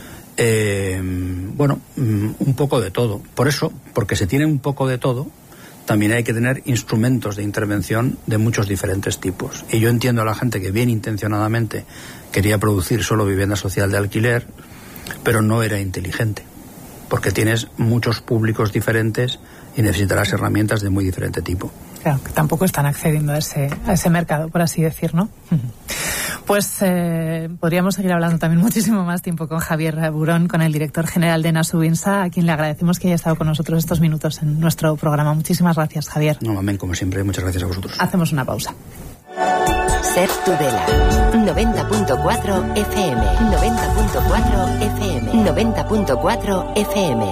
Eh, bueno, un poco de todo. Por eso, porque se tiene un poco de todo, también hay que tener instrumentos de intervención de muchos diferentes tipos. Y yo entiendo a la gente que bien intencionadamente quería producir solo vivienda social de alquiler, pero no era inteligente, porque tienes muchos públicos diferentes y necesitarás herramientas de muy diferente tipo. Claro, que tampoco están accediendo a ese, a ese mercado, por así decir, ¿no? Pues eh, podríamos seguir hablando también muchísimo más tiempo con Javier Burón, con el director general de Nasubinsa, a quien le agradecemos que haya estado con nosotros estos minutos en nuestro programa. Muchísimas gracias, Javier. No, amén, como siempre. Muchas gracias a vosotros. Hacemos una pausa. Ser Tudela, noventa punto cuatro F M, noventa punto cuatro F M, noventa punto cuatro F M.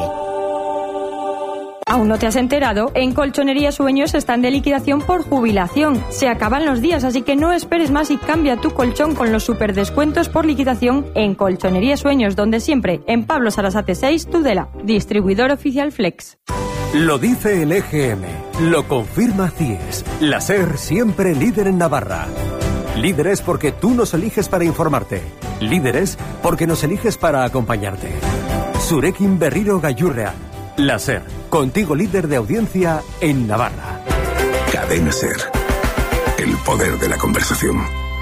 ¿Aún no te has enterado? En Colchonería Sueños están de liquidación por jubilación. Se acaban los días, así que no esperes más y cambia tu colchón con los superdescuentos por liquidación en Colchonería Sueños, donde siempre, en Pablo Sarasate seis, Tudela, distribuidor oficial Flex. Lo dice el E G M, lo confirma C I E S, la SER siempre líder en Navarra. Líderes porque tú nos eliges para informarte. Líderes porque nos eliges para acompañarte. Zurekin Berriro Gaiurrean. La SER, contigo líder de audiencia en Navarra. Cadena SER, el poder de la conversación.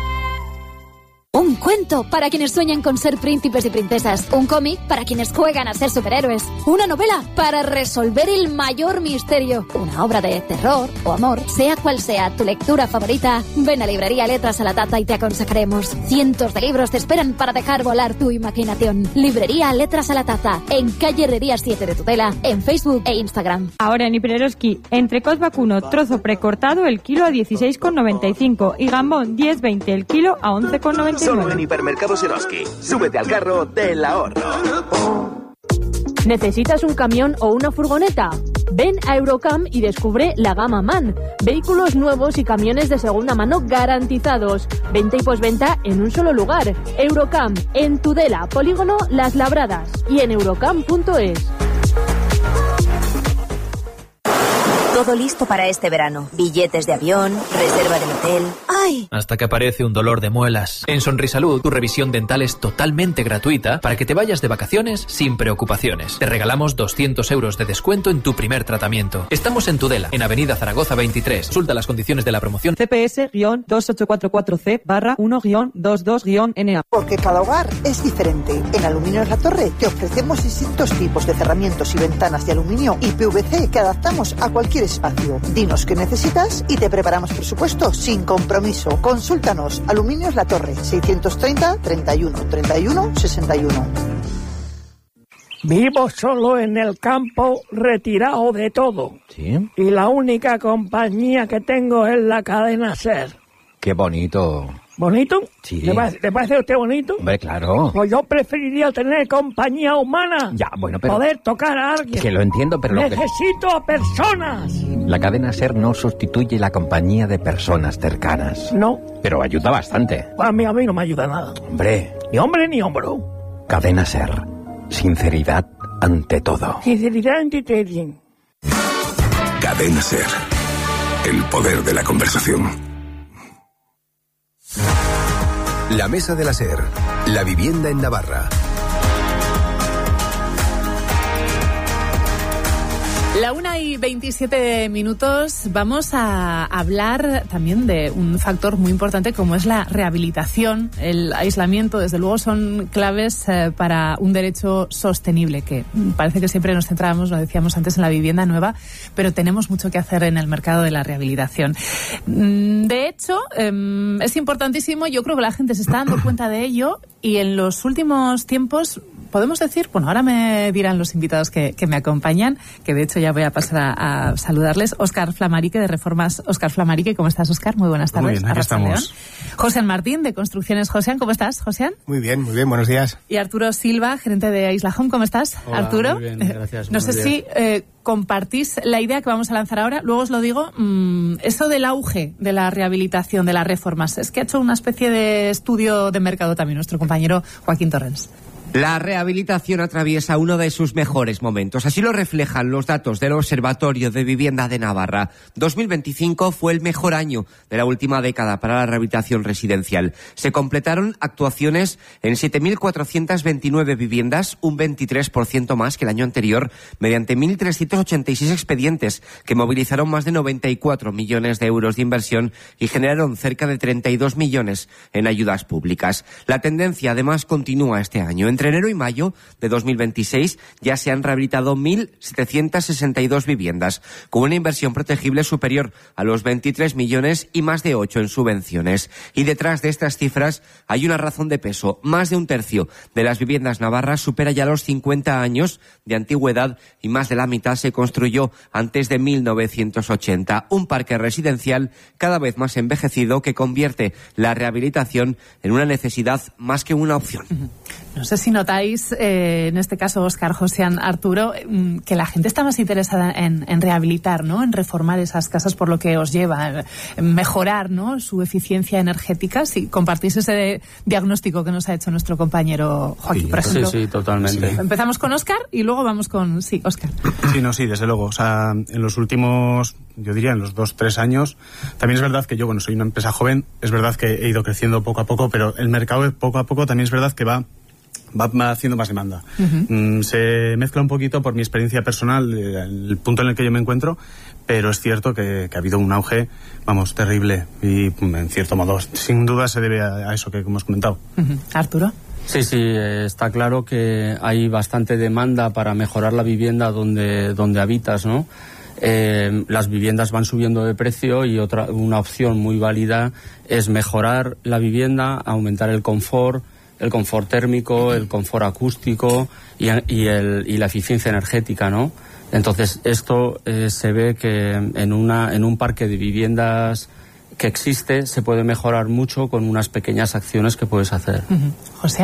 Un cuento para quienes sueñan con ser príncipes y princesas. Un cómic para quienes juegan a ser superhéroes. Una novela para resolver el mayor misterio. Una obra de terror o amor. Sea cual sea tu lectura favorita, ven a Librería Letras a la Taza y te aconsejaremos. Cientos de libros te esperan para dejar volar tu imaginación. Librería Letras a la Taza, en calle Herrerías siete de Tudela, en Facebook e Instagram. Ahora en Hipereroski, entrecot vacuno, trozo precortado el kilo a dieciséis con noventa y cinco y gambón diez veinte el kilo a once con noventa y nueve. Solo en Hipermercados Eroski. Súbete al carro del ahorro. ¿Necesitas un camión o una furgoneta? Ven a Eurocam y descubre la gama MAN. Vehículos nuevos y camiones de segunda mano garantizados. Venta y posventa en un solo lugar. Eurocam, en Tudela, Polígono Las Labradas. Y en eurocam punto es. Todo listo para este verano. Billetes de avión, reserva del hotel. ¡Ay! Hasta que aparece un dolor de muelas. En Sonrisalud, tu revisión dental es totalmente gratuita para que te vayas de vacaciones sin preocupaciones. Te regalamos doscientos euros de descuento en tu primer tratamiento. Estamos en Tudela, en Avenida Zaragoza veintitrés. Consulta las condiciones de la promoción. C P S dos ocho cuatro cuatro C barra uno dos dos N A. Porque cada hogar es diferente. En Aluminios La Torre te ofrecemos distintos tipos de cerramientos y ventanas de aluminio y P V C que adaptamos a cualquier espacio. Dinos qué necesitas y te preparamos presupuesto sin compromiso. Consúltanos. Aluminios La Torre, seiscientos treinta, treinta y uno, treinta y uno, sesenta y uno. Vivo solo en el campo, retirado de todo. ¿Sí? Y la única compañía que tengo es la cadena SER. Qué bonito. ¿Bonito? Sí. ¿Le parece, ¿le parece a usted bonito? Hombre, claro. Pues yo preferiría tener compañía humana. Ya, bueno, pero... Poder tocar a alguien. Que lo entiendo, pero lo que... Necesito a personas. La cadena SER no sustituye la compañía de personas cercanas. No. Pero ayuda bastante. Pues a mí, a mí no me ayuda nada. Hombre. Ni hombre ni hombro. Cadena SER. Sinceridad ante todo. Sinceridad ante todo. Cadena SER. El poder de la conversación. La Mesa de la SER. La vivienda en Navarra. La una y veintisiete minutos. Vamos a hablar también de un factor muy importante como es la rehabilitación. El aislamiento, desde luego, son claves eh, para un derecho sostenible, que parece que siempre nos centrábamos, lo decíamos antes, en la vivienda nueva, pero tenemos mucho que hacer en el mercado de la rehabilitación. De hecho, eh, es importantísimo, yo creo que la gente se está dando cuenta de ello, y en los últimos tiempos podemos decir, bueno, ahora me dirán los invitados que, que me acompañan, que de hecho ya voy a pasar a, a saludarles. Óscar Flamarique, de Reformas. Óscar Flamarique, ¿cómo estás, Óscar? Muy buenas tardes. Muy bien, aquí estamos. José Martín, de Construcciones José, ¿cómo estás, José? Muy bien, muy bien, buenos días. Y Arturo Silva, gerente de Isla Home, ¿cómo estás? Hola, Arturo. muy bien, gracias. No sé días. si eh, compartís la idea que vamos a lanzar ahora, luego os lo digo, mmm, eso del auge de la rehabilitación, de las reformas. Es que ha hecho una especie de estudio de mercado también nuestro compañero Joaquín Torrens. La rehabilitación atraviesa uno de sus mejores momentos. Así lo reflejan los datos del Observatorio de Vivienda de Navarra. dos mil veinticinco fue el mejor año de la última década para la rehabilitación residencial. Se completaron actuaciones en siete mil cuatrocientas veintinueve viviendas, un veintitrés por ciento más que el año anterior, mediante mil trescientos ochenta y seis expedientes que movilizaron más de noventa y cuatro millones de euros de inversión y generaron cerca de treinta y dos millones en ayudas públicas. La tendencia, además, continúa este año. Entre enero y mayo de dos mil veintiséis ya se han rehabilitado mil setecientas sesenta y dos viviendas, con una inversión protegible superior a los veintitrés millones y más de ocho en subvenciones. Y detrás de estas cifras hay una razón de peso. Más de un tercio de las viviendas navarras supera ya los cincuenta años de antigüedad y más de la mitad se construyó antes de mil novecientos ochenta. Un parque residencial cada vez más envejecido que convierte la rehabilitación en una necesidad más que una opción. No sé si notáis, eh, en este caso, Óscar, José, Arturo, que la gente está más interesada en, en rehabilitar, ¿no? En reformar esas casas, por lo que os lleva, en mejorar, ¿no? Su eficiencia energética. Si compartís ese diagnóstico que nos ha hecho nuestro compañero Joaquín, sí, por ejemplo. Sí, sí, totalmente. Sí. Empezamos con Óscar y luego vamos con... Sí, Óscar. Sí, no, sí, desde luego. O sea, en los últimos, yo diría, en los dos, tres años, también es verdad que yo, bueno, soy una empresa joven, es verdad que he ido creciendo poco a poco, pero el mercado poco a poco también es verdad que va va haciendo más demanda. Uh-huh. Mm, se mezcla un poquito por mi experiencia personal, eh, el punto en el que yo me encuentro, pero es cierto que, que ha habido un auge, vamos, terrible, y en cierto modo, sin duda se debe a, a eso que hemos comentado. Uh-huh. Arturo. Sí, sí, está claro que hay bastante demanda para mejorar la vivienda donde, donde habitas, ¿no? Eh, las viviendas van subiendo de precio y otra una opción muy válida es mejorar la vivienda, aumentar el confort, el confort térmico, el confort acústico y, y, el, y la eficiencia energética, ¿no? Entonces, esto eh, se ve que en, una, en un parque de viviendas que existe se puede mejorar mucho con unas pequeñas acciones que puedes hacer. Uh-huh. José.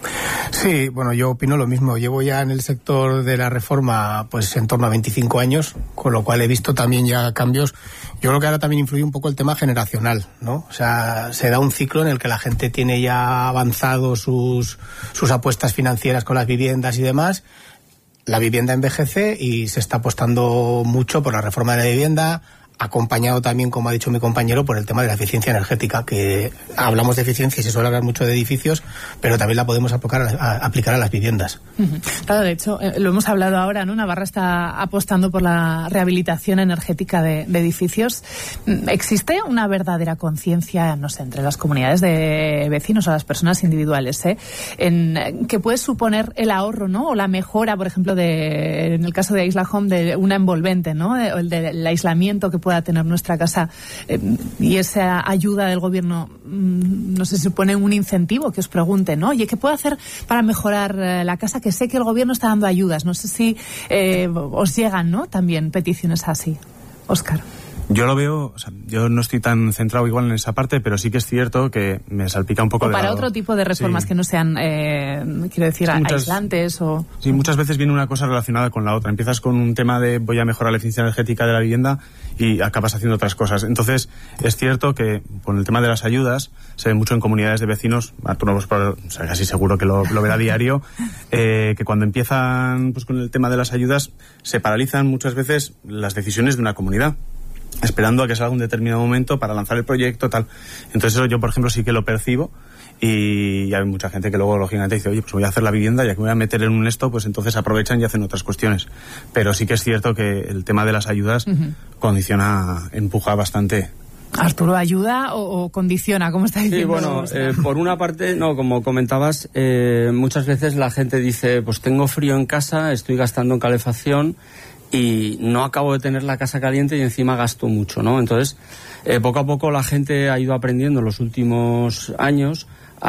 Sí, bueno, yo opino lo mismo. Llevo ya en el sector de la reforma pues en torno a veinticinco años, con lo cual he visto también ya cambios. Yo creo que ahora también influye un poco el tema generacional, ¿no? O sea, se da un ciclo en el que la gente tiene ya avanzado sus, sus apuestas financieras con las viviendas y demás. La vivienda envejece y se está apostando mucho por la reforma de la vivienda, acompañado también, como ha dicho mi compañero, por el tema de la eficiencia energética, que hablamos de eficiencia y se suele hablar mucho de edificios, pero también la podemos aplicar a, a, aplicar a las viviendas. Uh-huh. Claro, de hecho, eh, lo hemos hablado ahora, ¿no? Navarra está apostando por la rehabilitación energética de, de edificios. ¿Existe una verdadera conciencia, no sé, entre las comunidades de vecinos o las personas individuales, ¿eh? en que puede suponer el ahorro, ¿no? O la mejora, por ejemplo, de, en el caso de Isla Home, de una envolvente, ¿no? De, el del aislamiento que pueda tener nuestra casa, eh, y esa ayuda del gobierno, mmm, no sé si supone un incentivo, que os pregunte, ¿no? Oye, ¿qué puedo hacer para mejorar eh, la casa? Que sé que el gobierno está dando ayudas. No sé si eh, os llegan, ¿no? También peticiones así. Óscar. Yo lo veo, o sea, yo no estoy tan centrado igual en esa parte, pero sí que es cierto que me salpica un poco o de para lado. Otro tipo de reformas sí. que no sean, eh, quiero decir, sí, muchas, aislantes o... Sí, muchas veces viene una cosa relacionada con la otra. Empiezas con un tema de voy a mejorar la eficiencia energética de la vivienda y acabas haciendo otras cosas. Entonces, es cierto que con el tema de las ayudas, se ve mucho en comunidades de vecinos, Arturo, pues, o sea, casi seguro que lo, lo verá a diario, eh, que cuando empiezan pues con el tema de las ayudas, se paralizan muchas veces las decisiones de una comunidad, esperando a que salga un determinado momento para lanzar el proyecto, tal. Entonces eso yo, por ejemplo, sí que lo percibo y hay mucha gente que luego lógicamente dice, oye, pues voy a hacer la vivienda, ya que me voy a meter en un esto, pues entonces aprovechan y hacen otras cuestiones. Pero sí que es cierto que el tema de las ayudas uh-huh. condiciona, empuja bastante. Arturo, ¿ayuda o, o condiciona? ¿Cómo está diciendo? Sí, bueno, eh, por una parte, no, como comentabas, eh, muchas veces la gente dice, pues tengo frío en casa, estoy gastando en calefacción y no acabo de tener la casa caliente y encima gasto mucho, ¿no? Entonces, eh, poco a poco la gente ha ido aprendiendo en los últimos años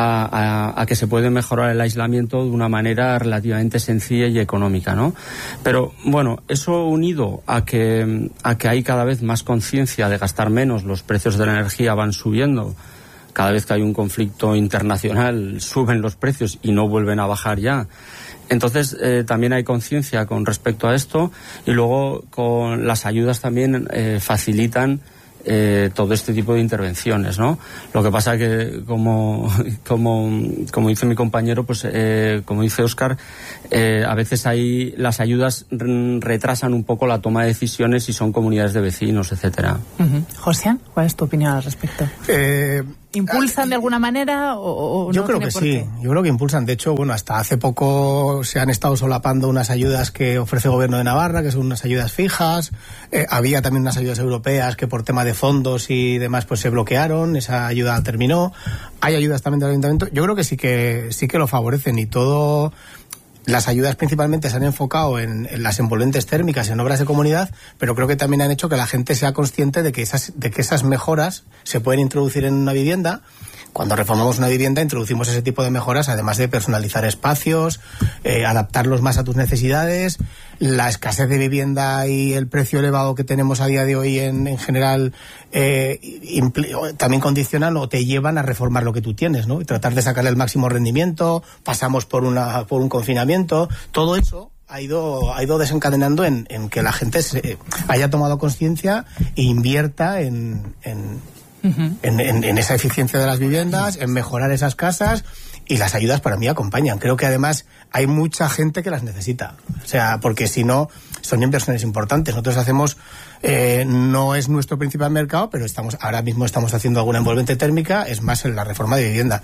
A, a, a que se puede mejorar el aislamiento de una manera relativamente sencilla y económica, ¿no? Pero, bueno, eso unido a que, a que hay cada vez más conciencia de gastar menos, los precios de la energía van subiendo, cada vez que hay un conflicto internacional suben los precios y no vuelven a bajar ya. Entonces, eh, también hay conciencia con respecto a esto y luego con las ayudas también eh, facilitan Eh, todo este tipo de intervenciones, ¿no? Lo que pasa que, como como, como dice mi compañero, pues eh, como dice Óscar, eh, a veces hay las ayudas retrasan un poco la toma de decisiones si son comunidades de vecinos, etcétera. Uh-huh. José, ¿cuál es tu opinión al respecto? Eh, ¿Impulsan de alguna manera o, o yo no creo tiene que por sí, qué? yo creo que impulsan. De hecho, bueno, hasta hace poco se han estado solapando unas ayudas que ofrece el Gobierno de Navarra, que son unas ayudas fijas. Eh, había también unas ayudas europeas que por tema de fondos y demás pues se bloquearon, esa ayuda terminó. Hay ayudas también del Ayuntamiento. Yo creo que sí que sí que lo favorecen y todo. Las ayudas principalmente se han enfocado en, en las envolventes térmicas, en obras de comunidad, pero creo que también han hecho que la gente sea consciente de que esas, de que esas mejoras se pueden introducir en una vivienda. Cuando reformamos una vivienda introducimos ese tipo de mejoras, además de personalizar espacios, eh, adaptarlos más a tus necesidades. La escasez de vivienda y el precio elevado que tenemos a día de hoy en, en general eh, impl- también condicionan o te llevan a reformar lo que tú tienes, ¿no? Y tratar de sacarle el máximo rendimiento. Pasamos por una por un confinamiento. Todo eso ha ido ha ido desencadenando en, en que la gente se haya tomado conciencia e invierta en, en Uh-huh. En, en, en esa eficiencia de las viviendas, en mejorar esas casas, y las ayudas para mí acompañan. Creo que además hay mucha gente que las necesita, o sea, porque si no son inversiones importantes. Nosotros hacemos, eh, no es nuestro principal mercado, pero estamos ahora mismo estamos haciendo alguna envolvente térmica, es más en la reforma de vivienda.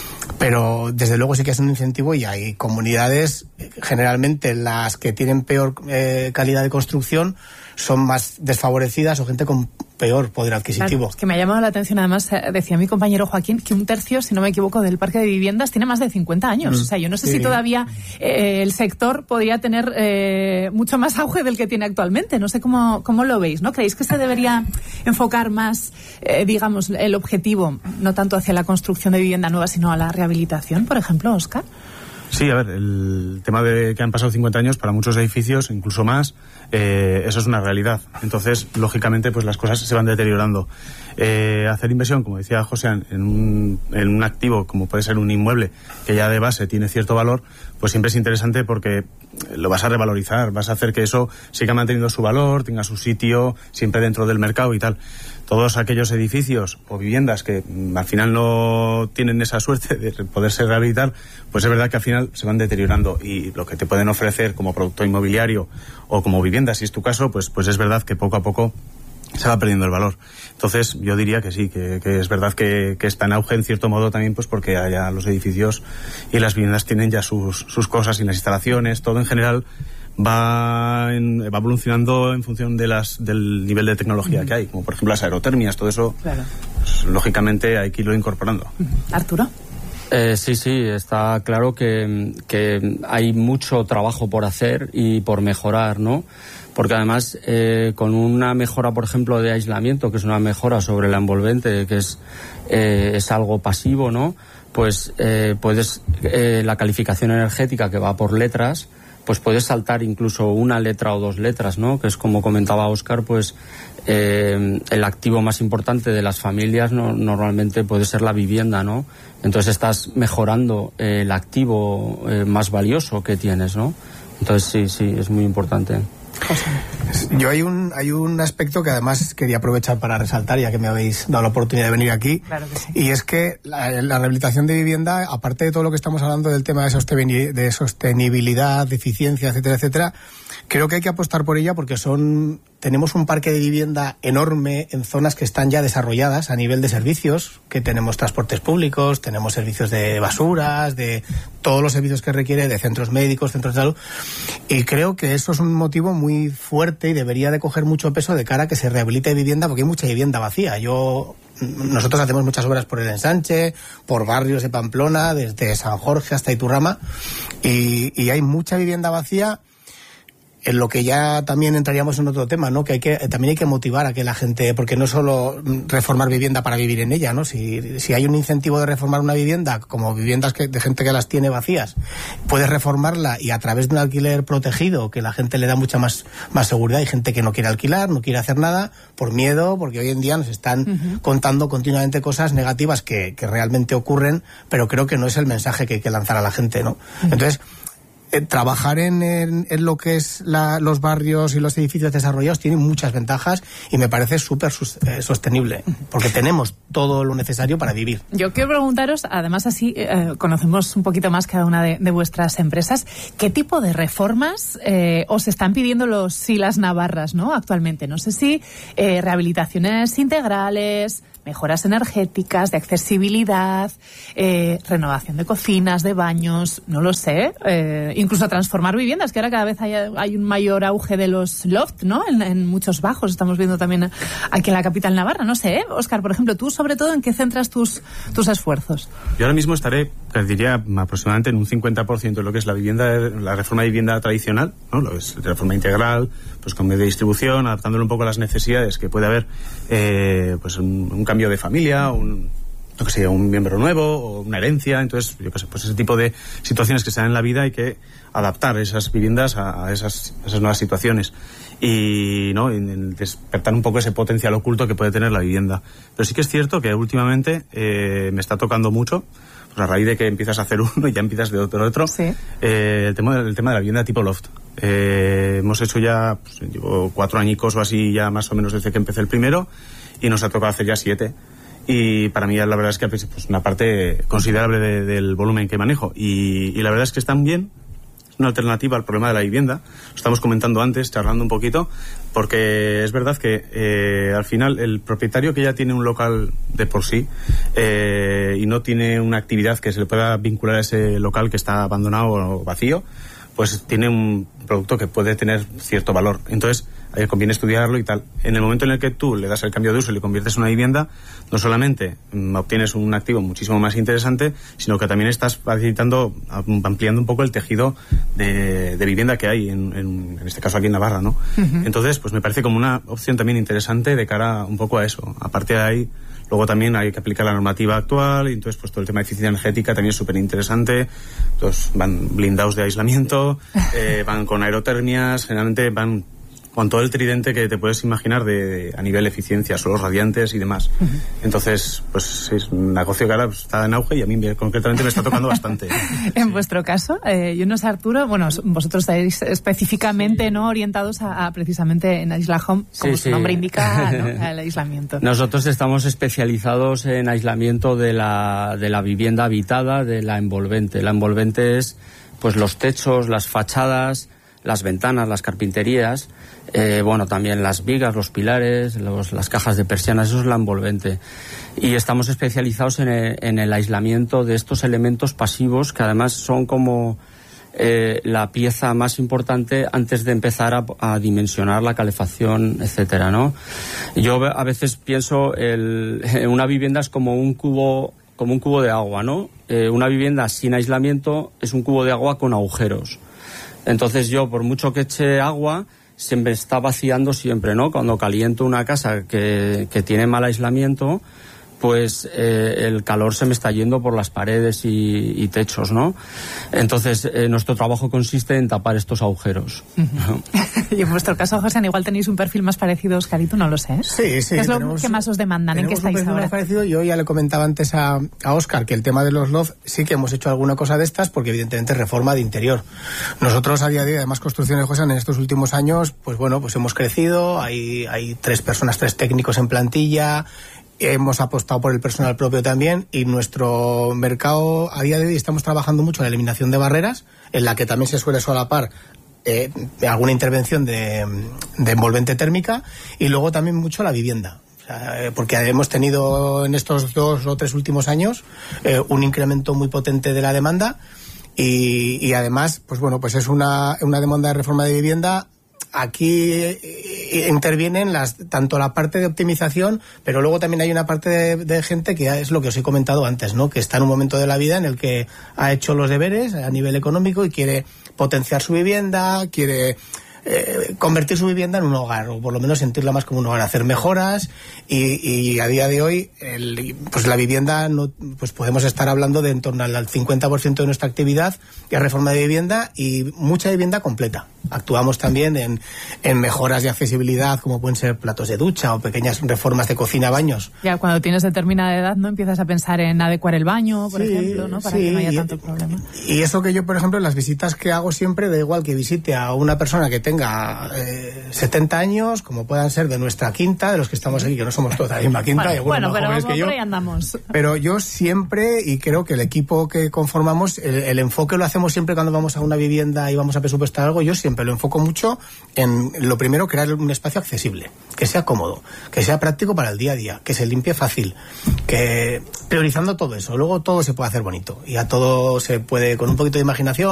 Pero desde luego sí que es un incentivo y hay comunidades, generalmente las que tienen peor eh, calidad de construcción son más desfavorecidas o gente con peor poder adquisitivo. Claro, es que me ha llamado la atención, además, decía mi compañero Joaquín, que un tercio, si no me equivoco, del parque de viviendas tiene más de cincuenta años. Mm, o sea, yo no sé sí. si todavía eh, el sector podría tener eh, mucho más auge del que tiene actualmente. No sé cómo, cómo lo veis, ¿no? ¿Creéis que se debería enfocar más, eh, digamos, el objetivo, no tanto hacia la construcción de vivienda nueva, sino a la rehabilitación, por ejemplo, Óscar? Sí, a ver, el tema de que han pasado cincuenta años para muchos edificios, incluso más, eh, eso es una realidad. Entonces, lógicamente, pues las cosas se van deteriorando. Eh, hacer inversión, como decía José, en un, en un activo como puede ser un inmueble que ya de base tiene cierto valor, pues siempre es interesante porque lo vas a revalorizar, vas a hacer que eso siga manteniendo su valor, tenga su sitio siempre dentro del mercado y tal. Todos aquellos edificios o viviendas que mm, al final no tienen esa suerte de poderse rehabilitar, pues es verdad que al final se van deteriorando, y lo que te pueden ofrecer como producto inmobiliario o como vivienda, si es tu caso, pues, pues es verdad que poco a poco se va perdiendo el valor. Entonces yo diría que sí, que, que es verdad que, que está en auge en cierto modo también, pues porque ya los edificios y las viviendas tienen ya sus, sus cosas y las instalaciones, todo en general va, en, va evolucionando en función de las del nivel de tecnología uh-huh. que hay, como por ejemplo las aerotermias, todo eso, claro. Pues, lógicamente hay que irlo incorporando. Uh-huh. Arturo. Eh, sí, sí, está claro que, que hay mucho trabajo por hacer y por mejorar, ¿no? Porque además, eh, con una mejora, por ejemplo, de aislamiento, que es una mejora sobre la envolvente, que es, eh, es algo pasivo, ¿no? Pues eh, puedes, eh, la calificación energética que va por letras, pues puedes saltar incluso una letra o dos letras, ¿no? Que es como comentaba Óscar, pues eh, el activo más importante de las familias no, normalmente puede ser la vivienda, ¿no? Entonces estás mejorando eh, el activo eh, más valioso que tienes, ¿no? Entonces sí, sí, es muy importante. Yo hay un hay un aspecto que además quería aprovechar para resaltar, ya que me habéis dado la oportunidad de venir aquí, claro que sí. Y es que la, la rehabilitación de vivienda, aparte de todo lo que estamos hablando del tema de sostenibilidad, de sostenibilidad, de eficiencia, etcétera, etcétera, creo que hay que apostar por ella porque son tenemos un parque de vivienda enorme en zonas que están ya desarrolladas a nivel de servicios, que tenemos transportes públicos, tenemos servicios de basuras, de todos los servicios que requiere, de centros médicos, centros de salud, y creo que eso es un motivo muy fuerte y debería de coger mucho peso de cara a que se rehabilite vivienda, porque hay mucha vivienda vacía. Yo Nosotros hacemos muchas obras por el Ensanche, por barrios de Pamplona, desde San Jorge hasta Iturrama, y, y hay mucha vivienda vacía, en lo que ya también entraríamos en otro tema, ¿no? Que hay que también hay que motivar a que la gente, porque no es solo reformar vivienda para vivir en ella, ¿no? Si, si hay un incentivo de reformar una vivienda, como viviendas que, de gente que las tiene vacías, puedes reformarla y a través de un alquiler protegido, que la gente le da mucha más, más seguridad. Hay gente que no quiere alquilar, no quiere hacer nada, por miedo, porque hoy en día nos están uh-huh. contando continuamente cosas negativas que, que realmente ocurren, pero creo que no es el mensaje que hay que lanzar a la gente, ¿no? Uh-huh. Entonces, Eh, trabajar en, en, en lo que es la, los barrios y los edificios desarrollados tiene muchas ventajas y me parece súper eh, sostenible, porque tenemos todo lo necesario para vivir. Yo quiero preguntaros, además así eh, conocemos un poquito más cada una de, de vuestras empresas, ¿qué tipo de reformas eh, os están pidiendo los Silas Navarras, ¿no? Actualmente? No sé si eh, rehabilitaciones integrales, mejoras energéticas, de accesibilidad, eh, renovación de cocinas, de baños, no lo sé, eh, incluso transformar viviendas, que ahora cada vez hay, hay un mayor auge de los loft, ¿no? En, en muchos bajos, estamos viendo también aquí en la capital navarra, no sé, ¿eh? Óscar, por ejemplo, tú sobre todo, ¿en qué centras tus, tus esfuerzos? Yo ahora mismo estaré, diría, aproximadamente en un cincuenta por ciento de lo que es la vivienda, la reforma de vivienda tradicional, ¿no? Lo que es la reforma integral, pues con medio de distribución, adaptándolo un poco a las necesidades que puede haber, eh, pues un, un cambio de familia, un, no que sé, un miembro nuevo o una herencia. Entonces, yo qué sé, pues ese tipo de situaciones que se dan en la vida hay que adaptar esas viviendas a, a esas, esas nuevas situaciones y no y despertar un poco ese potencial oculto que puede tener la vivienda. Pero sí que es cierto que últimamente eh, me está tocando mucho, pues a raíz de que empiezas a hacer uno y ya empiezas de otro otro, sí. eh, el tema el tema de la vivienda tipo loft. Eh, hemos hecho ya, pues, llevo cuatro añicos o así ya más o menos desde que empecé el primero y nos ha tocado hacer ya siete. Y para mí la verdad es que pues una parte considerable de, del volumen que manejo y, y la verdad es que están bien. Es una alternativa al problema de la vivienda. Lo estamos comentando antes, charlando un poquito, porque es verdad que eh, al final el propietario que ya tiene un local de por sí eh, y no tiene una actividad que se le pueda vincular a ese local que está abandonado o vacío, pues tiene un producto que puede tener cierto valor. Entonces, eh, conviene estudiarlo y tal. En el momento en el que tú le das el cambio de uso y le conviertes en una vivienda, no solamente mm, obtienes un activo muchísimo más interesante, sino que también estás facilitando, ampliando un poco el tejido de, de vivienda que hay, en, en, en este caso aquí en Navarra, ¿no? Uh-huh. Entonces, pues me parece como una opción también interesante de cara un poco a eso. Aparte de ahí, luego también hay que aplicar la normativa actual y entonces pues todo el tema de eficiencia energética también es súper interesante. Entonces van blindados de aislamiento, eh, van con aerotermias, generalmente van con todo el tridente que te puedes imaginar de, de a nivel eficiencia, suelos radiantes y demás. Uh-huh. Entonces, pues es un negocio que ahora pues, está en auge y a mí concretamente me está tocando bastante. En sí. vuestro caso, eh, yo no sé, Arturo, bueno, vosotros estáis específicamente sí. no orientados a, a precisamente en Aisla Home, como sí, su sí. nombre indica, ¿no? al aislamiento. Nosotros estamos especializados en aislamiento de la, de la vivienda habitada, de la envolvente. La envolvente es pues los techos, las fachadas, las ventanas, las carpinterías, eh, bueno, también las vigas, los pilares, los, las cajas de persianas, eso es la envolvente. Y estamos especializados en el, en el aislamiento de estos elementos pasivos que además son como eh, la pieza más importante antes de empezar a, a dimensionar la calefacción, etcétera, ¿no? Yo a veces pienso el, una vivienda es como un cubo, como un cubo de agua, ¿no? Eh, una vivienda sin aislamiento es un cubo de agua con agujeros. Entonces yo, por mucho que eche agua, se me está vaciando siempre, ¿no? Cuando caliento una casa que, que tiene mal aislamiento, pues eh, el calor se me está yendo por las paredes y, y techos, ¿no? Entonces, eh, nuestro trabajo consiste en tapar estos agujeros. Uh-huh. Y en vuestro caso, José, igual tenéis un perfil más parecido a Óscar y tú, no lo sé. Sí, sí. ¿Qué es lo tenemos, que más os demandan? ¿En qué estáis un perfil ahora? Más parecido. Yo ya le comentaba antes a, a Óscar que el tema de los loft sí que hemos hecho alguna cosa de estas porque evidentemente es reforma de interior. Nosotros a día de hoy, además construcciones, José, en estos últimos años, pues bueno, pues hemos crecido, hay, hay tres personas, tres técnicos en plantilla. Hemos apostado por el personal propio también y nuestro mercado a día de hoy estamos trabajando mucho en la eliminación de barreras, en la que también se suele solapar eh, alguna intervención de, de envolvente térmica y luego también mucho la vivienda. O sea, eh, porque hemos tenido en estos dos o tres últimos años eh, un incremento muy potente de la demanda y, y además, pues bueno, pues es una, una demanda de reforma de vivienda. Aquí intervienen las, tanto la parte de optimización, pero luego también hay una parte de, de gente que es lo que os he comentado antes, ¿no? Que está en un momento de la vida en el que ha hecho los deberes a nivel económico y quiere potenciar su vivienda, quiere eh, convertir su vivienda en un hogar, o por lo menos sentirla más como un hogar, hacer mejoras y, y a día de hoy el, pues la vivienda, no, pues podemos estar hablando de en torno al cincuenta por ciento de nuestra actividad que es reforma de vivienda y mucha vivienda completa. Actuamos también en, en mejoras de accesibilidad, como pueden ser platos de ducha o pequeñas reformas de cocina, baños. Ya cuando tienes determinada edad, ¿no? Empiezas a pensar en adecuar el baño, por sí, ejemplo, ¿no? Para sí, que no haya y, tanto problema. Y eso que yo, por ejemplo, en las visitas que hago siempre, da igual que visite a una persona que tenga eh, setenta años, como puedan ser de nuestra quinta, de los que estamos aquí, que no somos toda la misma quinta, Bueno, y algunos bueno más pero jóvenes que yo. por ahí andamos. Pero yo siempre, y creo que el equipo que conformamos, el, el enfoque lo hacemos siempre cuando vamos a una vivienda y vamos a presupuestar algo, yo siempre lo enfoco mucho en lo primero, crear un espacio accesible, que sea cómodo, que sea práctico para el día a día, que se limpie fácil, que priorizando todo eso, luego todo se puede hacer bonito y a todo se puede, con un poquito de imaginación